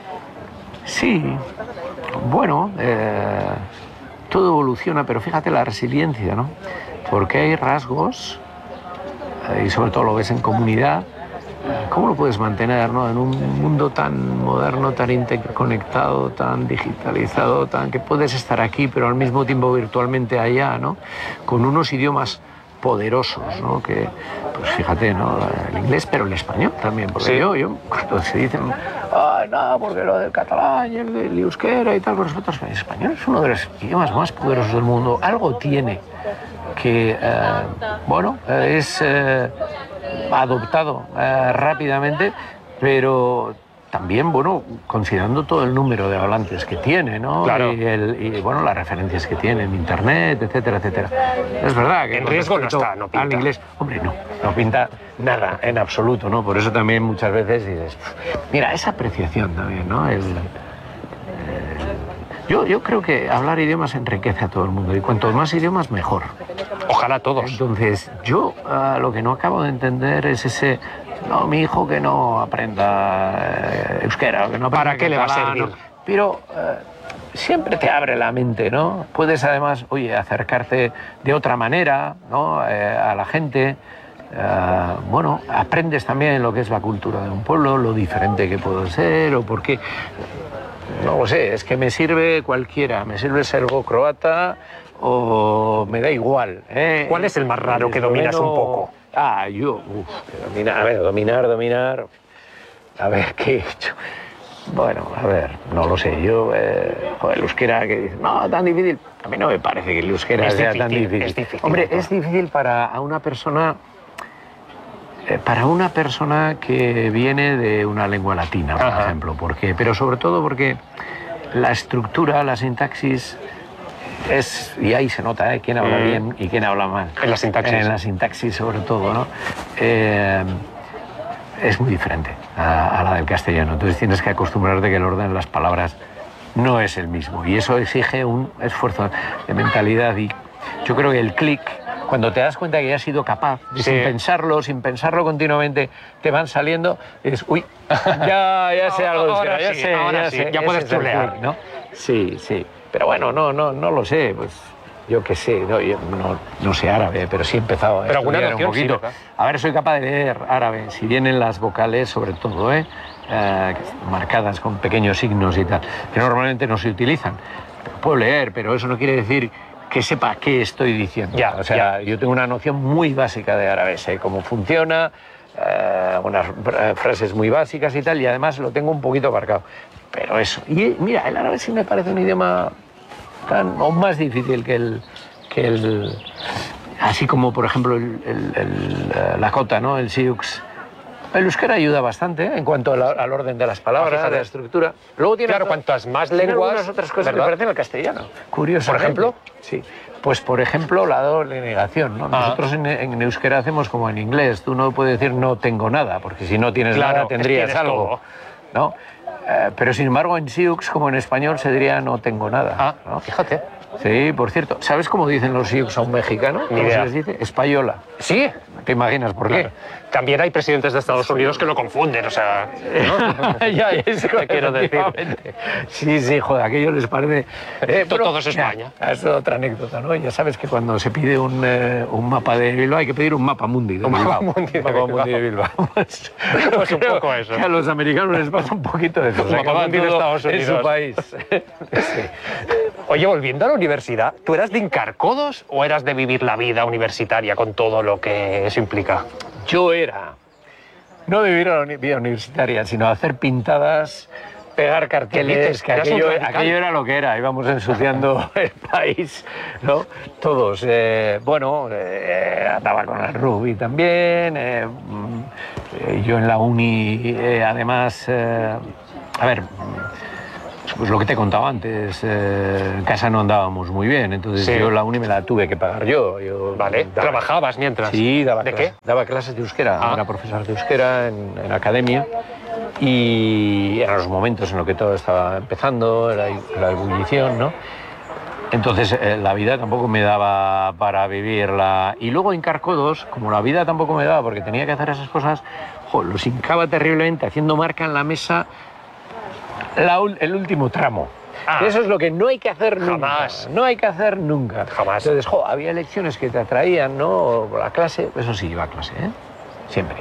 H: Sí, bueno, eh, todo evoluciona, pero fíjate la resiliencia, ¿no? Porque hay rasgos, eh, y sobre todo lo ves en comunidad, eh, ¿cómo lo puedes mantener, ¿no? En un mundo tan moderno, tan interconectado, tan digitalizado, tan que puedes estar aquí, pero al mismo tiempo virtualmente allá, ¿no? Con unos idiomas poderosos, ¿no? Que, pues fíjate, ¿no? El inglés, pero el español también, porque
A: Sí.
H: yo, yo, cuando se dicen, ay, no, porque lo del catalán y el, el euskera y tal, con respecto al español, el español es uno de los idiomas más poderosos del mundo, algo tiene, que, eh, bueno, eh, es eh, adoptado eh, rápidamente, pero también, bueno, considerando todo el número de hablantes que tiene, ¿no?
A: Claro.
H: Y, el, y, bueno, las referencias que tiene en Internet, etcétera, etcétera. Es verdad que...
A: En riesgo no está, no pinta.
H: Al inglés, hombre, no, no pinta nada, en absoluto, ¿no? Por eso también muchas veces dices... Mira, esa apreciación también, ¿no? El, eh, yo, yo creo que hablar idiomas enriquece a todo el mundo, y cuantos más idiomas, mejor.
A: Ojalá todos.
H: Entonces, yo uh, lo que no acabo de entender es ese... No, mi hijo que no aprenda eh, euskera, que no aprenda
A: ¿Para qué le va a
H: catalán,
A: servir?
H: ¿no? Pero eh, siempre te abre la mente, ¿no? Puedes además, oye, acercarte de otra manera, ¿no? Eh, a la gente. Eh, bueno, aprendes también lo que es la cultura de un pueblo, lo diferente que puedo ser, o por qué. No lo sé, es que me sirve cualquiera, me sirve serbo-croata o me da igual. ¿eh?
A: ¿Cuál es el más raro que dominas un poco?
H: Ah, yo, uf, que dominar, a ver, dominar, dominar, a ver, ¿qué he hecho? Bueno, a ver, no lo sé, yo, eh, joder, el euskera que dice, no, tan difícil, a mí no me parece que el euskera
A: Es
H: sea
A: difícil,
H: tan difícil.
A: es difícil.
H: Hombre, es difícil para a una persona, eh, para una persona que viene de una lengua latina, por
A: Ajá.
H: ejemplo, porque, pero sobre todo porque la estructura, la sintaxis, es, y ahí se nota, ¿eh? Quién habla
A: Mm.
H: bien y quién habla mal.
A: En la sintaxis.
H: En la sintaxis, sobre todo, ¿no? Eh, es muy diferente a, a la del castellano. Entonces tienes que acostumbrarte que el orden de las palabras no es el mismo. Y eso exige un esfuerzo de mentalidad. Y yo creo que el clic, cuando te das cuenta que ya has sido capaz, de,
A: Sí.
H: sin pensarlo, sin pensarlo continuamente, te van saliendo, es, uy, ya, ya sé algo de
A: Ahora
H: euskera, ya
A: sí,
H: sé,
A: ahora
H: ya
A: sí,
H: sé.
A: ya
H: Ese
A: puedes
H: es el
A: chulear.
H: clic, ¿no? Sí, sí. Pero bueno, no, no, no lo sé, pues yo qué sé, no, yo no, no sé árabe, pero sí he empezado a
A: Pero alguna
H: estudiar un
A: noción sí,
H: poquito.
A: ¿verdad?
H: A ver, soy capaz de leer árabe, si vienen las vocales, sobre todo, ¿eh? Eh, marcadas con pequeños signos y tal, que normalmente no se utilizan. Puedo leer, pero eso no quiere decir que sepa qué estoy diciendo.
A: Ya,
H: o sea, yo tengo una noción muy básica de árabe, sé cómo funciona, eh, unas eh, frases muy básicas y tal, y además lo tengo un poquito marcado. Pero eso. Y mira, el árabe sí me parece un idioma tan o más difícil que el, que el así como por ejemplo el, el, el lakota, ¿no? El sioux. El euskera ayuda bastante, ¿eh? En cuanto a la- al orden de las palabras,
A: Ah, fíjate.
H: de la estructura. Luego tiene
A: Claro,
H: otras-
A: cuantas más
H: tiene
A: lenguas,
H: algunas otras cosas
A: ¿verdad?
H: que parecen al castellano. Curioso.
A: ¿Por ejemplo?
H: Sí. Pues por ejemplo la doble negación, ¿no?
A: Ah.
H: Nosotros en, en euskera hacemos como en inglés. Tú no puedes decir no tengo nada, porque si no tienes
A: Claro,
H: nada tendrías
A: tienes
H: algo,
A: todo.
H: ¿no? Eh, pero sin embargo en sioux, como en español, se diría no tengo nada.
A: Ah,
H: ¿no?
A: fíjate.
H: Sí, por cierto, ¿sabes cómo dicen los sioux a un mexicano?
A: Ni
H: ¿Cómo
A: idea.
H: se les dice? Espayola.
A: Sí.
H: ¿Te imaginas por qué?
A: También hay presidentes de Estados Unidos que lo confunden, o sea, ¿no?
H: ya, eso
A: te quiero decir.
H: efectivamente. Sí, sí, joder, aquello les parece... Eh,
A: To-
H: pero,
A: todo es España.
H: ya, es otra anécdota, ¿no? Ya sabes que cuando se pide un, eh, un mapa de Bilbao hay que pedir un mapa mundi de
A: Un
H: Bilbao.
A: mapa mundi de
H: Un mapa
A: Bilbao.
H: mundi de Bilbao. Pues,
A: Pues un
H: creo
A: poco eso.
H: que a los americanos les pasa un poquito de eso.
A: Un
H: se
A: mapa
H: acaba
A: mundi de
H: todo
A: Estados
H: en
A: Unidos.
H: su país. Sí.
A: Oye, volviendo a la universidad, ¿tú eras de hincar codos o eras de vivir la vida universitaria con todo lo que eso implica?
H: Yo era, no de vivir a la uni- vida universitaria, sino hacer pintadas, pegar carteles,
A: dices?
H: que
A: ¿Eras un
H: aquello,
A: radical?
H: aquello era lo que era, íbamos ensuciando el país, ¿no? Todos. eh, bueno, eh, andaba con el rugby también, eh, mm, eh, yo en la uni, eh, además, eh, a ver... Pues lo que te he contado antes, eh, en casa no andábamos muy bien, entonces
A: Sí.
H: yo la uni me la tuve que pagar yo. yo
A: Vale,
H: daba-
A: trabajabas mientras.
H: Sí, daba,
A: ¿De
H: clase-
A: qué?
H: daba clases de euskera,
A: Ah.
H: era profesor de euskera en, en academia y eran los momentos en los que todo estaba empezando, la, la ebullición, ¿no? Entonces eh, la vida tampoco me daba para vivirla. Y luego hincar codos, como la vida tampoco me daba porque tenía que hacer esas cosas, jo, los hincaba terriblemente haciendo marca en la mesa la ul- el último tramo.
A: Ah.
H: Eso es lo que no hay que hacer nunca.
A: Jamás.
H: No hay que hacer nunca.
A: Jamás.
H: Entonces, jo, había lecciones que te atraían, ¿no? O la clase, eso sí, iba a clase, ¿eh? Siempre.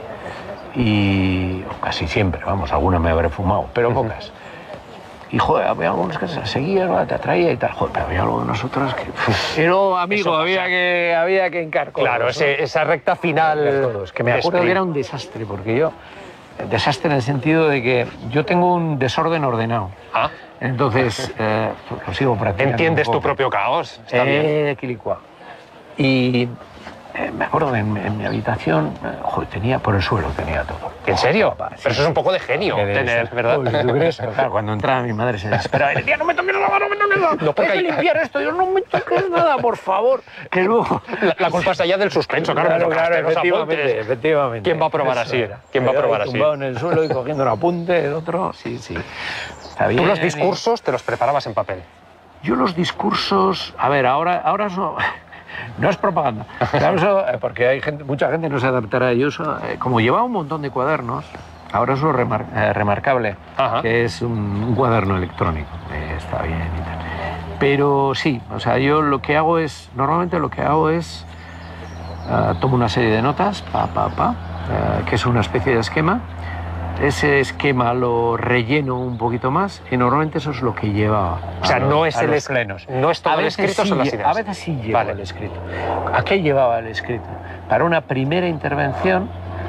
H: Y o casi siempre, vamos, alguna me habré fumado, pero pocas. Y, joder, había algunas que se seguían, ¿no? Te atraía y tal. Joder, pero había algunas otras que... Pero, amigo,
A: Eso pasa.
H: había que, había que hincar codos,
A: Claro,
H: ¿no?
A: ese- esa recta final.
H: Hincar codos, que me
A: de
H: acuerdo
A: sprint.
H: que era un desastre, porque yo... Desastre en el sentido de que yo tengo un desorden ordenado.
A: Ah,
H: Entonces, eh, lo sigo practicando.
A: entiendes
H: un
A: tu
H: poco.
A: propio caos. Está bien.
H: Eh, quilicua. Y eh, me acuerdo en, en mi habitación, eh, joder, tenía por el suelo, tenía todo.
A: ¿En serio?
H: Papá, sí.
A: Pero eso es un poco de genio,
H: Que de
A: tener,
H: eso.
A: ¿verdad?
H: Uy, ¿tú crees? Pero claro, cuando entraba mi madre se desesperaba. Decía, no me toques la mano, no me toques la mano.
A: No, porque
H: hay que
A: hay-
H: limpiar esto. Yo, no me toques nada, por favor. Que luego...
A: La, la culpa está ya del suspenso, claro.
H: Claro,
A: me
H: claro,
A: tocaste los
H: efectivamente,
A: apuntes.
H: efectivamente.
A: ¿Quién va a probar
H: Eso
A: así?
H: era.
A: ¿Quién va a
H: Yo
A: probar
H: ahí
A: así?
H: tumbado en el suelo y cogiendo un apunte, el otro, sí, sí. Está bien.
A: Tú los
H: y-
A: discursos te los preparabas en papel.
H: Yo los discursos, a ver, ahora, ahora eso no es propaganda, claro, eso, eh, porque hay gente, mucha gente no se adaptará a ello. Eso, eh, como llevaba un montón de cuadernos, ahora es lo remar- eh, remarcable,
A: Ajá.
H: que es un, un cuaderno electrónico, eh, está bien y tal. Pero sí, o sea, yo lo que hago es, normalmente lo que hago es, eh, tomo una serie de notas, pa, pa, pa, eh, que es una especie de esquema. Ese esquema lo relleno un poquito más y normalmente eso es lo que llevaba.
A: O sea,
H: a los-
A: no es
H: a
A: el
H: los
A: es-
H: plenos.
A: no es todo
H: A
A: el
H: veces
A: escrito,
H: sí
A: son las
H: lle-
A: ideas.
H: A veces sí lleva
A: Vale.
H: el escrito. ¿A qué llevaba el escrito? Para una primera intervención,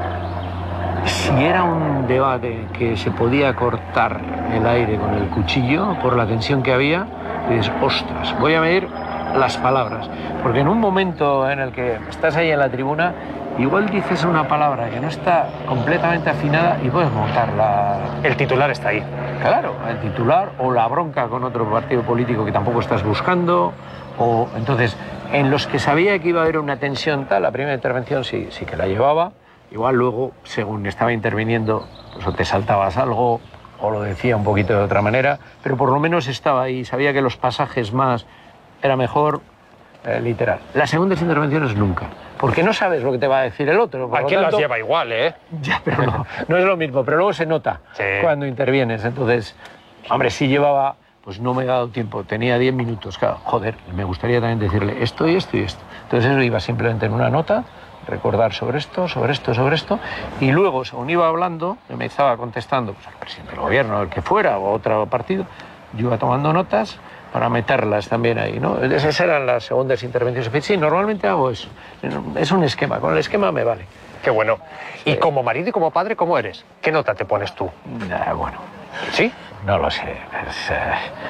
H: si era un debate que se podía cortar el aire con el cuchillo por la tensión que había, dices, ostras, voy a medir las palabras. Porque en un momento en el que estás ahí en la tribuna, igual dices una palabra que no está completamente afinada y puedes montar la...
A: El titular está ahí.
H: Claro, el titular o la bronca con otro partido político que tampoco estás buscando. O entonces, en los que sabía que iba a haber una tensión tal, la primera intervención sí, sí que la llevaba. Igual luego, según estaba interviniendo, pues o te saltabas algo o lo decía un poquito de otra manera, pero por lo menos estaba ahí, sabía que los pasajes más era mejor eh, literal. Las segundas intervenciones nunca, porque no sabes lo que te va a decir el otro. por
A: ¿A
H: lo
A: quién las
H: tanto-
A: lleva igual, eh?
H: Ya, pero no, no es lo mismo, pero luego se nota
A: Sí.
H: cuando intervienes. Entonces, hombre, si llevaba, pues no me he dado tiempo, tenía diez minutos, claro, joder, me gustaría también decirle esto y esto y esto. Entonces eso iba simplemente en una nota, recordar sobre esto, sobre esto, sobre esto, y luego, según iba hablando, me estaba contestando pues, al presidente del gobierno, el que fuera, o otro partido, yo iba tomando notas para meterlas también ahí, ¿no? Esas eran las segundas intervenciones. Sí, normalmente hago eso. Es un esquema, con el esquema me vale.
A: Qué bueno. Y como marido y como padre, ¿cómo eres? ¿Qué nota te pones tú?
H: Ah, bueno,
A: ¿Sí?
H: no lo sé. Es, eh,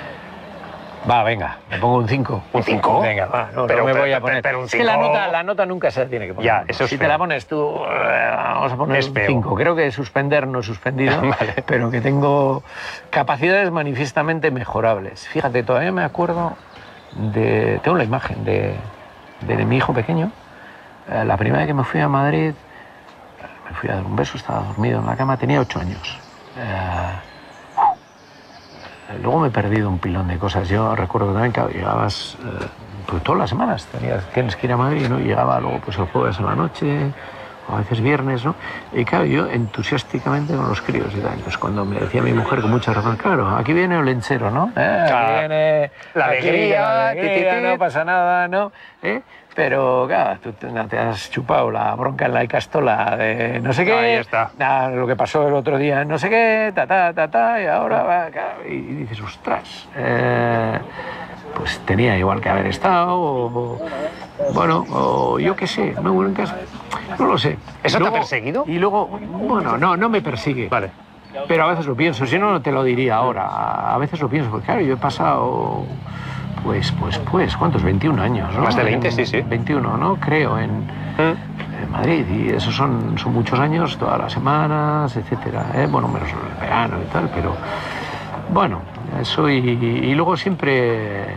H: Va, venga, me pongo un cinco.
A: ¿Un cinco?
H: Venga, va, no,
A: Pero-
H: no me
A: pero-
H: voy a poner.
A: pero un
H: Es que la
A: cinco-
H: nota, la nota nunca se tiene que poner.
A: Ya, eso es
H: Si te
A: feo.
H: la pones tú, eh, vamos a poner
A: Es
H: un
A: feo.
H: cinco. Creo que suspender no he suspendido,
A: Vale.
H: pero que tengo capacidades manifiestamente mejorables. Fíjate, todavía me acuerdo de... Tengo la imagen de, de mi hijo pequeño. Eh, la primera vez que me fui a Madrid, me fui a dar un beso, estaba dormido en la cama, tenía ocho años. Eh, Luego me he perdido un pilón de cosas. Yo recuerdo también que llegabas eh, pues todas las semanas, tenías, tienes que ir a Madrid, ¿no? Y llegaba luego pues el jueves a la noche, o a veces viernes, ¿no? Y claro, yo entusiásticamente con los críos y tal. Entonces cuando me decía mi mujer con mucha razón, claro, aquí viene el lenchero, ¿no? ¿Eh?
A: Claro.
H: Aquí viene
A: La
H: aquí,
A: alegría,
H: la alegría,
A: ti, ti, ti.
H: no pasa nada, ¿no? ¿Eh? Pero, claro, tú te, te has chupado la bronca en la Icastola de no sé qué.
A: Ahí está.
H: Ah, lo que pasó el otro día, no sé qué, ta, ta, ta, ta, y ahora va, claro, y dices, ostras, eh, pues tenía igual que haber estado, o, bueno, o yo qué sé, no, bueno, en casa, no lo sé.
A: ¿Eso te ha
H: Luego-
A: perseguido?
H: Y luego, bueno, no, no me persigue.
A: Vale.
H: Pero a veces lo pienso, si no, no te lo diría ahora. A veces lo pienso, porque claro, yo he pasado, pues, pues, pues, ¿cuántos? veintiún años, ¿no?
A: Más de veinte,
H: En-
A: sí, sí.
H: veintiuno, ¿no? Creo, en, en Madrid. Y esos son, son muchos años, todas las semanas, etcétera. ¿eh? Bueno, menos el verano y tal, pero bueno, eso y, y luego siempre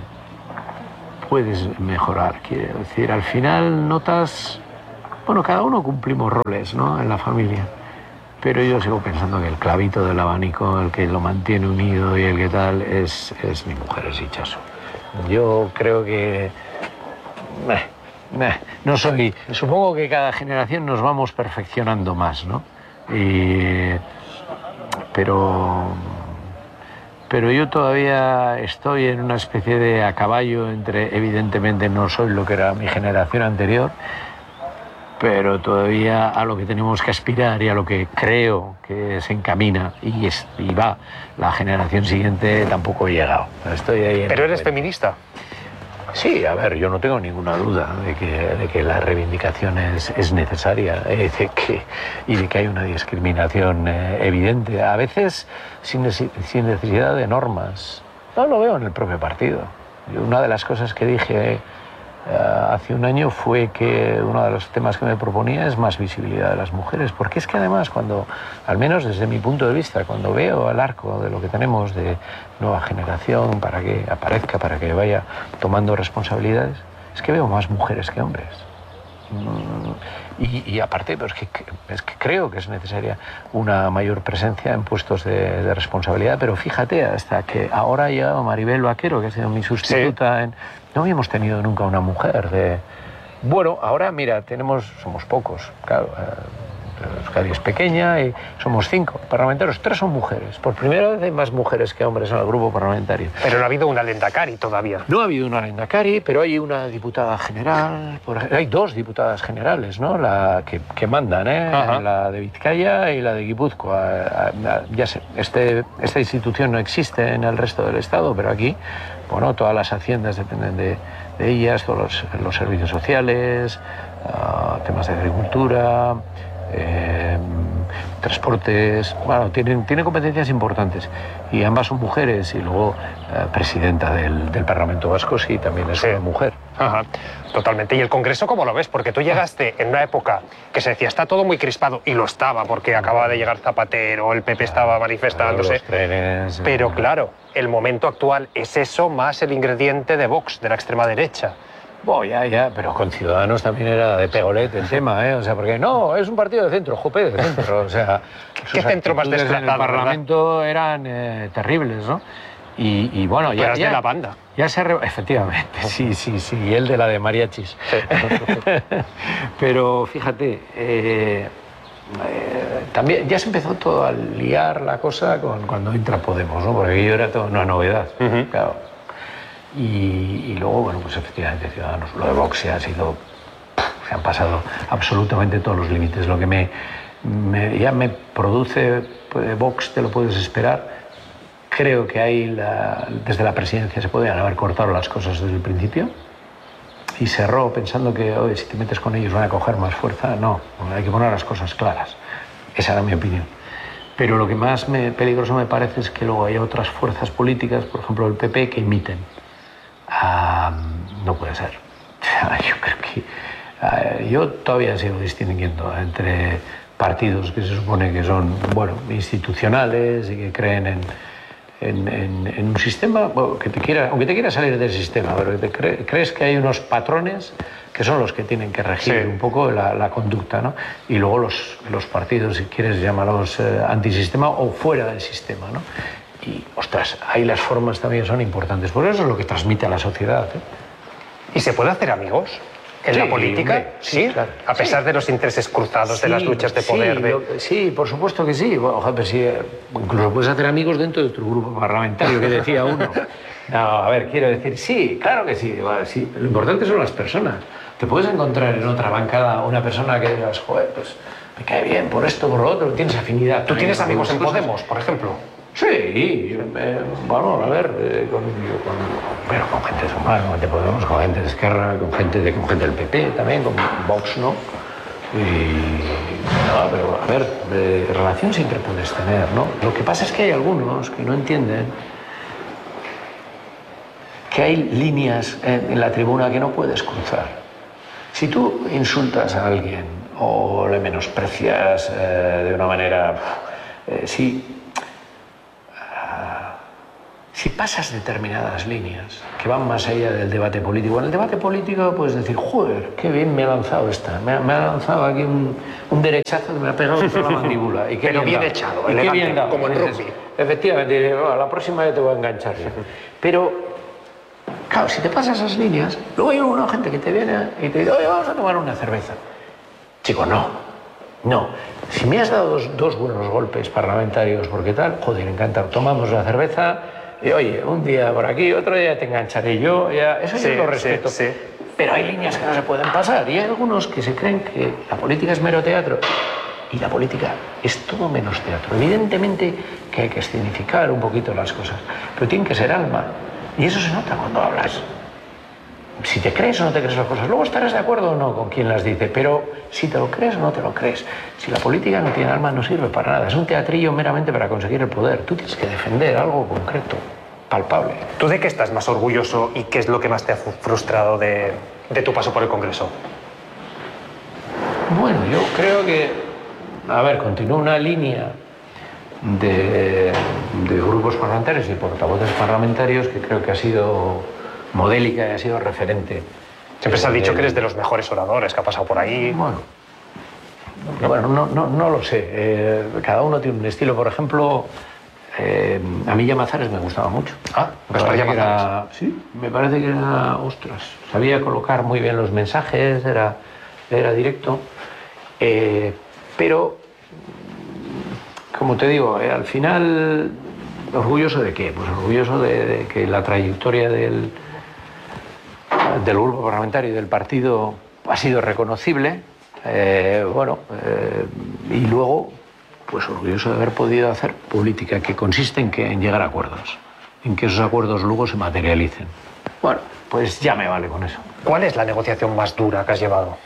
H: puedes mejorar. Quiero decir, al final notas, bueno, cada uno cumplimos roles, ¿no? En la familia. Pero yo sigo pensando que el clavito del abanico, el que lo mantiene unido y el que tal, es, es mi mujer, es Ichazo. Yo creo que... meh, meh, no soy... Supongo que cada generación nos vamos perfeccionando más, ¿no? Y, pero... Pero yo todavía estoy en una especie de a caballo entre... Evidentemente no soy lo que era mi generación anterior, pero todavía a lo que tenemos que aspirar y a lo que creo que se encamina y, es, y va la generación siguiente tampoco he llegado. Estoy ahí en
A: ¿Pero
H: el
A: eres
H: cuento.
A: feminista?
H: Sí, a ver, yo no tengo ninguna duda de que, de que la reivindicación es, es necesaria eh, de que, y de que hay una discriminación eh, evidente, a veces sin, nece- sin necesidad de normas. No lo veo en el propio partido. Yo, una de las cosas que dije uh, hace un año fue que uno de los temas que me proponía es más visibilidad de las mujeres, porque es que además cuando, al menos desde mi punto de vista, cuando veo el arco de lo que tenemos de nueva generación para que aparezca, para que vaya tomando responsabilidades, es que veo más mujeres que hombres. Y, y aparte, pues que, es que creo que es necesaria una mayor presencia en puestos de, de responsabilidad, pero fíjate, hasta que ahora ha llegado Maribel Vaquero, que ha sido mi sustituta, sí. en, no habíamos tenido nunca una mujer de... Bueno, ahora mira, tenemos, somos pocos, claro, Euskadi es pequeña y somos cinco parlamentarios, tres son mujeres. Por primera vez hay más mujeres que hombres en el grupo parlamentario.
A: Pero no ha habido una Lehendakari todavía.
H: No ha habido una Lehendakari, pero hay una diputada general, por, hay dos diputadas generales, ¿no? La que, que mandan, ¿eh? Ajá. La de Vizcaya y la de Guipúzcoa. Ya sé, este, esta institución no existe en el resto del Estado, pero aquí, bueno, todas las haciendas dependen de, de ellas, todos los, los servicios sociales, uh, temas de agricultura... Eh, transportes, bueno, tienen, tienen competencias importantes y ambas son mujeres y luego eh, presidenta del, del Parlamento Vasco sí, también es sí. una mujer.
A: Ajá, totalmente. ¿Y el Congreso cómo lo ves? Porque tú llegaste en una época que se decía está todo muy crispado y lo estaba porque acababa de llegar Zapatero, el P P estaba manifestándose,
H: los trenes,
A: pero claro, el momento actual es eso más el ingrediente de Vox, de la extrema derecha.
H: Bueno, ya, ya, pero con Ciudadanos también era de pegolete el tema, ¿eh? O sea, porque no, es un partido de centro, jope, de centro, o sea...
A: ¿Qué centro más desplazado?
H: En el Parlamento ¿verdad? Eran eh, terribles, ¿no? Y, y bueno, ya...
A: Pero
H: ya
A: de la banda.
H: Ya se... Re... Efectivamente, sí, sí, sí, y el de la de mariachis. Sí. Pero fíjate, eh, eh, también ya se empezó todo a liar la cosa con, cuando entra Podemos, ¿no? Porque aquello era toda una novedad, uh-huh. claro. Y, y luego, bueno, pues efectivamente, Ciudadanos, lo de Vox se ha sido... Se han pasado absolutamente todos los límites. Lo que me, me ya me produce pues, Vox, te lo puedes esperar. Creo que ahí, la, desde la presidencia, se podían haber cortado las cosas desde el principio. Y cerró pensando que, oye, si te metes con ellos van a coger más fuerza. No, hay que poner las cosas claras. Esa era mi opinión. Pero lo que más me, peligroso me parece es que luego hay otras fuerzas políticas, por ejemplo el P P, que imiten. Uh, no puede ser. Yo creo que uh, yo todavía sigo distinguiendo entre partidos que se supone que son bueno institucionales y que creen en, en, en, en un sistema bueno, que te quiera, aunque te quiera salir del sistema, pero que te cre, crees que hay unos patrones que son los que tienen que regir sí. un poco la, la conducta, ¿no? Y luego los, los partidos, si quieres llamarlos eh, antisistema o fuera del sistema, ¿no? Y, ostras, ahí las formas también son importantes. Por eso es lo que transmite a la sociedad. ¿eh?
A: ¿Y se puede hacer amigos en sí, la política? Hombre, sí, ¿sí? Claro. A pesar sí. de los intereses cruzados, sí, de las luchas de poder.
H: Sí,
A: de...
H: Yo, sí, por supuesto que sí. Bueno, ojalá, pues sí. Incluso puedes hacer amigos dentro de tu grupo parlamentario, que decía uno. No, a ver, quiero decir, sí, claro que sí. sí. Lo importante son las personas. Te puedes encontrar en otra bancada una persona que digas, joder, pues me cae bien por esto, por lo otro, tienes afinidad.
A: ¿Tú tienes amigos en Podemos, por ejemplo?
H: Sí, eh, bueno, a ver, eh, con, con, bueno, con gente de Sumar, con gente de Podemos, con gente de Esquerra, con gente, de, con gente del P P también, con Vox, ¿no? Y, no, pero a ver, de relación siempre puedes tener, ¿no? Lo que pasa es que hay algunos que no entienden que hay líneas en, en la tribuna que no puedes cruzar. Si tú insultas a alguien o le menosprecias eh, de una manera... Eh, si... Si pasas determinadas líneas que van más allá del debate político, en el debate político puedes decir, joder, qué bien me ha lanzado esta, me ha, me ha lanzado aquí un, un derechazo que me ha pegado en toda la mandíbula. Y qué
A: Pero bien,
H: bien
A: echado,
H: y
A: elegante,
H: qué bien dado.
A: como en rugby.
H: Efectivamente, a la próxima ya te voy a enganchar. Pero, claro, si te pasas esas líneas, luego hay una gente que te viene y te dice, oye, vamos a tomar una cerveza. Chico, no, no. Si me has dado dos, dos buenos golpes parlamentarios, porque tal, joder, encantado, tomamos la cerveza... Y oye, un día por aquí, otro día te engancharé yo, ya, eso sí, yo lo respeto. Sí, sí. Pero hay líneas que no se pueden pasar y hay algunos que se creen que la política es mero teatro y la política es todo menos teatro. Evidentemente que hay que escenificar un poquito las cosas, pero tiene que ser alma y eso se nota cuando hablas. Si te crees o no te crees las cosas, luego estarás de acuerdo o no con quien las dice, pero si te lo crees o no te lo crees. Si la política no tiene alma, no sirve para nada. Es un teatrillo meramente para conseguir el poder. Tú tienes que defender algo concreto, palpable.
A: ¿Tú de qué estás más orgulloso y qué es lo que más te ha frustrado de de tu paso por el Congreso?
H: Bueno, yo creo que, a ver, continúa una línea de, de grupos parlamentarios y portavoces parlamentarios que creo que ha sido modélica y ha sido referente.
A: Siempre se ha dicho que eres de los mejores oradores que ha pasado por ahí.
H: Bueno, bueno no, no, no lo sé. Eh, cada uno tiene un estilo. Por ejemplo, eh, a mí Llamazares me gustaba mucho.
A: Ah,
H: Gaspar Llamazares. Sí, me parece que era, ostras, sabía colocar muy bien los mensajes, era, era directo. Eh, pero, como te digo, eh, al final, ¿orgulloso de qué? Pues orgulloso de, de que la trayectoria del... del grupo parlamentario y del partido ha sido reconocible, eh, bueno, eh, y luego, pues orgulloso de haber podido hacer política que consiste en, que, en llegar a acuerdos, en que esos acuerdos luego se materialicen. Bueno, pues ya me vale con eso.
A: ¿Cuál es la negociación más dura que has llevado?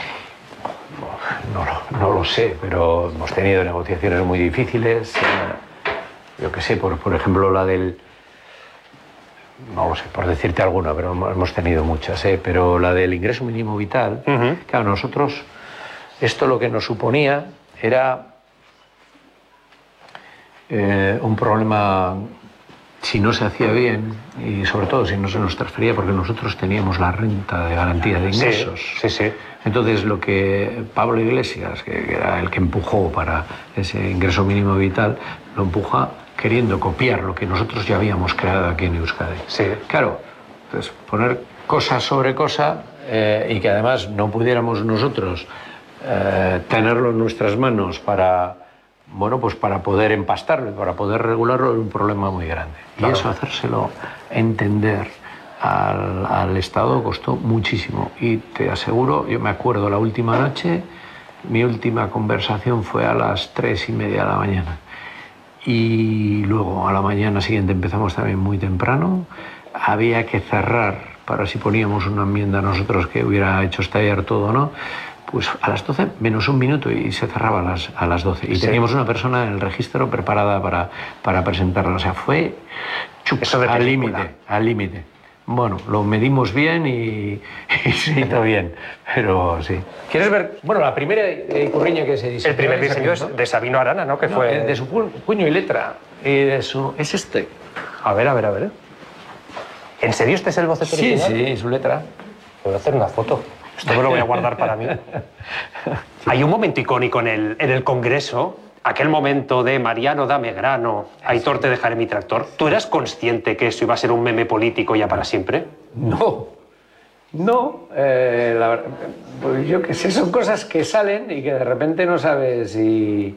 H: No, no, no lo sé, pero hemos tenido negociaciones muy difíciles. Eh, yo qué sé, por, por ejemplo, la del... no lo sé, por decirte alguna, pero hemos tenido muchas, ¿eh? Pero la del ingreso mínimo vital, uh-huh. Claro, nosotros, esto lo que nos suponía era eh, un problema, si no se hacía bien, y sobre todo si no se nos transfería, porque nosotros teníamos la renta de garantía de ingresos.
A: Sí, sí, sí.
H: Entonces, lo que Pablo Iglesias, que era el que empujó para ese ingreso mínimo vital, lo empuja queriendo copiar lo que nosotros ya habíamos creado aquí en Euskadi.
A: Sí.
H: Claro, entonces poner cosa sobre cosa eh, y que además no pudiéramos nosotros eh, tenerlo en nuestras manos para, bueno, pues para poder empastarlo y para poder regularlo era un problema muy grande. Claro. Y eso, hacérselo entender al, al Estado costó muchísimo. Y te aseguro, yo me acuerdo la última noche, mi última conversación fue a las tres y media de la mañana. Y luego a la mañana siguiente empezamos también muy temprano. Había que cerrar para si poníamos una enmienda nosotros que hubiera hecho estallar todo, ¿no? Pues a las doce menos un minuto y se cerraba a las, a las doce. Y sí. Teníamos una persona en el registro preparada para, para presentarla. O sea, fue chup, al límite, al límite. Bueno, lo medimos bien y, y se hizo bien, pero sí. ¿Quieres ver? Bueno, la primera eh, curriña que se diseñó...
A: El primer diseño es de Sabino Arana, ¿no? Que
H: no,
A: fue...
H: de su pu puño y letra. Y de su... Es este.
A: A ver, a ver, a ver. ¿En serio este es el boceto
H: sí,
A: original?
H: Sí, sí, su letra.
A: Voy a hacer una foto. Esto me lo voy a guardar para mí. Sí. Hay un momento icónico en el, en el Congreso, aquel momento de Mariano dame grano, Aitor te dejaré mi tractor. ¿Tú eras consciente que eso iba a ser un meme político ya para siempre?
H: No, no. Eh, la, pues yo qué sé, son cosas que salen y que de repente no sabes y...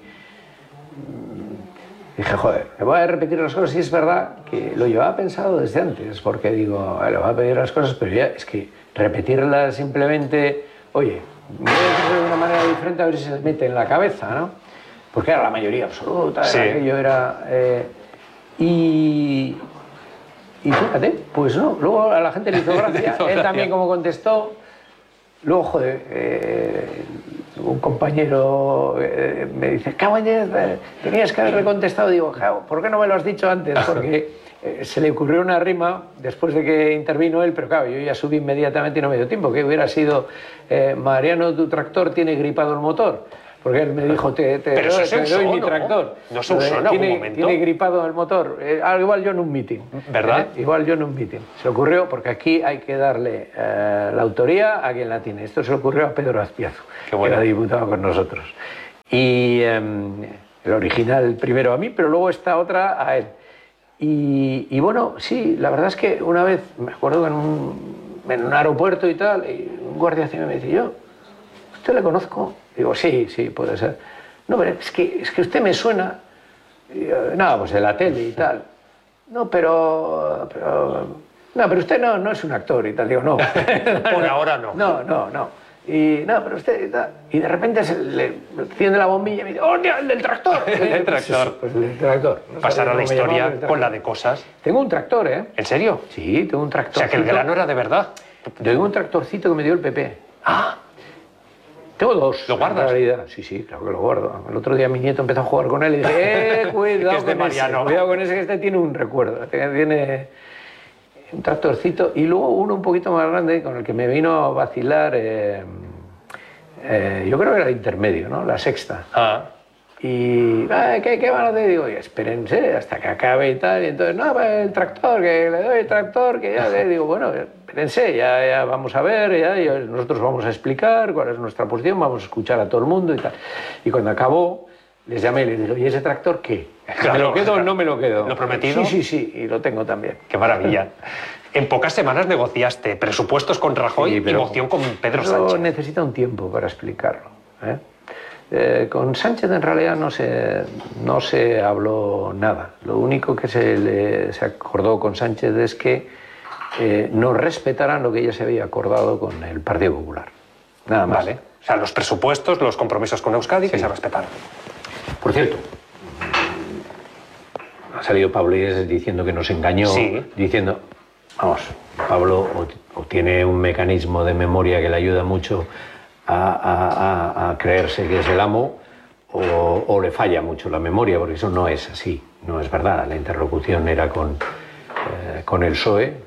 H: Dije, joder, me voy a repetir las cosas y es verdad que lo llevaba pensado desde antes, porque digo, le voy a pedir las cosas, pero ya es que repetirlas simplemente, oye, voy a decirlo de una manera diferente a ver si se mete en la cabeza, ¿no? Porque era la mayoría absoluta,
A: sí.
H: Era aquello era... Eh, y, y fíjate, pues no, luego a la gente le hizo gracia, hizo él gracia. También como contestó, luego, joder, eh, un compañero eh, me dice, cago en diez, tenías que haberle contestado, digo, ¿por qué no me lo has dicho antes? Porque eh, se le ocurrió una rima después de que intervino él, pero claro, yo ya subí inmediatamente y no me dio tiempo, que hubiera sido, eh, Mariano, tu tractor tiene gripado el motor. Porque él me dijo, te, te,
A: Pero
H: doy,
A: eso
H: te doy
A: usó,
H: mi
A: ¿no?
H: tractor.
A: No se usó en algún
H: tiene,
A: momento.
H: Tiene gripado el motor. Eh, igual yo en un meeting.
A: ¿Verdad?
H: ¿Eh? Igual yo en un meeting. Se ocurrió, porque aquí hay que darle eh, la autoría a quien la tiene. Esto se le ocurrió a Pedro Azpiazu, que era diputado con nosotros. Y eh, el original primero a mí, pero luego esta otra a él. Y, y bueno, sí, la verdad es que una vez, me acuerdo que en un, en un aeropuerto y tal, y un guardia civil me dice, yo, ¿usted le conozco? Digo, sí, sí, puede ser. No, pero es que, es que usted me suena, y, no, pues de la tele y tal. No, pero, pero, no, pero usted no, no es un actor y tal. Digo, no.
A: Por ahora no.
H: No, no, no. Y no, pero usted y tal. Y de repente se le enciende la bombilla y me dice, ¡oh, el del tractor!
A: El tractor.
H: Pues, pues el tractor. No
A: pasará la historia con la de cosas.
H: Tengo un tractor, ¿eh?
A: ¿En serio?
H: Sí, tengo un tractor.
A: O sea, que el grano era de verdad.
H: Tengo un tractorcito que me dio el P P. Ah. Tengo dos.
A: ¿Lo guardas?
H: En realidad. Sí, sí, claro que lo guardo. El otro día mi nieto empezó a jugar con él y dije, eh, cuidado
A: que es de
H: con
A: Mariano.
H: ese, cuidado con ese, que este tiene un recuerdo. Tiene... un tractorcito, y luego uno un poquito más grande con el que me vino a vacilar, eh, eh, yo creo que era el intermedio, ¿no? La sexta.
A: Ah.
H: Y, ¿qué, qué van a hacer? Digo, espérense hasta que acabe y tal. Y entonces, no, el tractor, que le doy el tractor, que ya, digo, bueno, espérense, ya, ya vamos a ver, ya, ya, nosotros vamos a explicar cuál es nuestra posición, vamos a escuchar a todo el mundo y tal. Y cuando acabó, les llamé y les dije, ¿y ese tractor qué?
A: Claro,
H: ¿Me lo quedo
A: claro.
H: o no me lo quedo?
A: ¿Lo prometido?
H: Sí, sí, sí, y lo tengo también.
A: Qué maravilla. En pocas semanas negociaste presupuestos con Rajoy
H: Sí,
A: y
H: pero
A: moción con Pedro
H: eso
A: Sánchez.
H: necesita un tiempo para explicarlo, ¿eh? Eh, con Sánchez en realidad no se, no se habló nada. Lo único que se, le, se acordó con Sánchez es que eh, no respetaran lo que ya se había acordado con el Partido Popular. Nada más.
A: Vale. O sea, los presupuestos, los compromisos con Euskadi,
H: Sí.
A: que se respetaron.
H: Por cierto, ha salido Pablo Iglesias diciendo que nos engañó,
A: Sí.
H: diciendo, vamos, Pablo o, o tiene un mecanismo de memoria que le ayuda mucho a, a, a, a creerse que es el amo, o, o le falla mucho la memoria, porque eso no es así, no es verdad. La interlocución era con, eh, con el P S O E,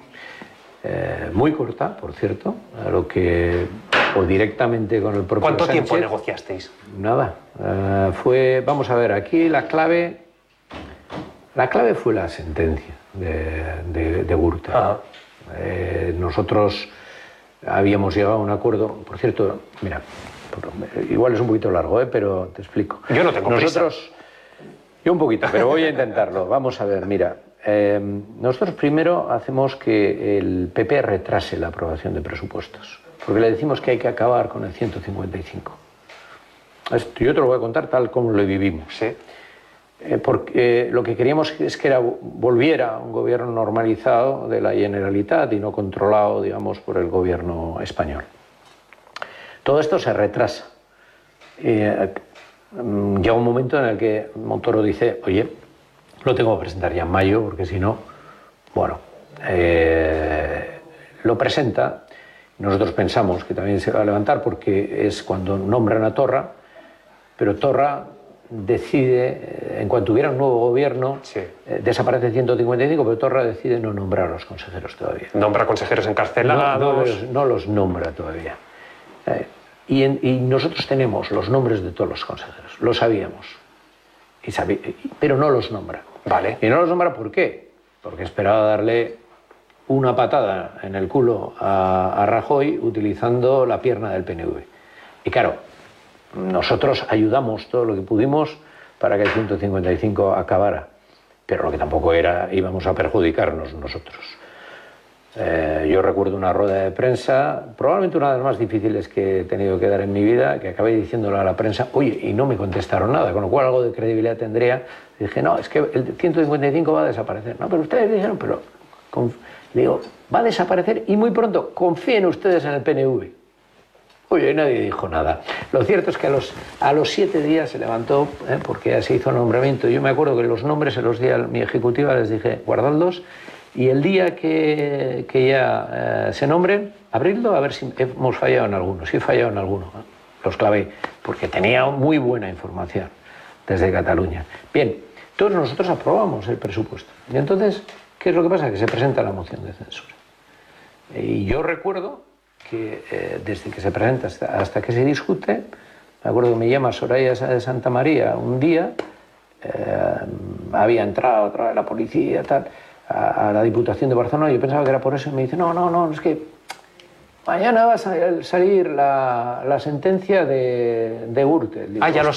H: eh, muy corta, por cierto, a lo que, o directamente con el propio
A: ¿Cuánto
H: Sánchez.
A: tiempo negociasteis?
H: Nada. Uh, fue, vamos a ver, aquí la clave, la clave fue la sentencia de, de, de Gürtel. Eh, nosotros habíamos llegado a un acuerdo, por cierto, mira, igual es un poquito largo, ¿eh? Pero te explico.
A: Yo no tengo
H: Nosotros,
A: prisa.
H: Yo un poquito, pero voy a intentarlo. Vamos a ver, mira. Eh, nosotros primero hacemos que el P P retrase la aprobación de presupuestos, porque le decimos que hay que acabar con el ciento cincuenta y cinco. Esto yo te lo voy a contar tal como lo vivimos.
A: Sí.
H: Eh, porque eh, lo que queríamos es que era, volviera un gobierno normalizado de la Generalitat y no controlado, digamos, por el gobierno español. Todo esto se retrasa. Eh, llega un momento en el que Montoro dice, oye, lo tengo que presentar ya en mayo, porque si no, bueno, eh, lo presenta. Nosotros pensamos que también se va a levantar porque es cuando nombran a Torra, pero Torra decide, en cuanto hubiera un nuevo gobierno,
A: Sí.
H: eh, desaparece el ciento cincuenta y cinco, pero Torra decide no nombrar a los consejeros todavía.
A: Nombra consejeros
H: No,
A: encarcelados.
H: no los, no los nombra todavía. Eh, y, en, y nosotros tenemos los nombres de todos los consejeros, lo sabíamos, y sabí, pero no los nombra.
A: Vale.
H: ¿Y no los nombra por qué? Porque esperaba darle una patada en el culo a, a Rajoy utilizando la pierna del P N V. Y claro, nosotros ayudamos todo lo que pudimos para que el ciento cincuenta y cinco acabara, pero lo que tampoco era, íbamos a perjudicarnos nosotros. Eh, yo recuerdo una rueda de prensa, probablemente una de las más difíciles que he tenido que dar en mi vida, que acabé diciéndole a la prensa, oye, y no me contestaron nada, con lo cual algo de credibilidad tendría. Dije, no, es que el ciento cincuenta y cinco va a desaparecer. No, pero ustedes dijeron, pero... Digo, va a desaparecer y muy pronto, confíen ustedes en el P N V. Oye, nadie dijo nada. Lo cierto es que a los, a los siete días se levantó, ¿eh? Porque ya se hizo el nombramiento. Yo me acuerdo que los nombres se los di a mi ejecutiva, les dije, guardadlos, y el día que, que ya eh, se nombren, abridlo a ver si hemos fallado en alguno. Si he fallado en alguno, ¿eh? Los clavé, porque tenía muy buena información desde Cataluña. Bien, todos nosotros aprobamos el presupuesto. Y entonces, ¿qué es lo que pasa? Que se presenta la moción de censura. Y yo recuerdo que eh, desde que se presenta hasta, hasta que se discute, me acuerdo que me llama Soraya de Santa María un día, eh, había entrado otra vez la policía, tal, a, a la Diputación de Barcelona, yo pensaba que era por eso, y me dice, no, no, no, es que mañana va a salir la, la sentencia de, de Gürtel. Digo,
A: Ah, ya lo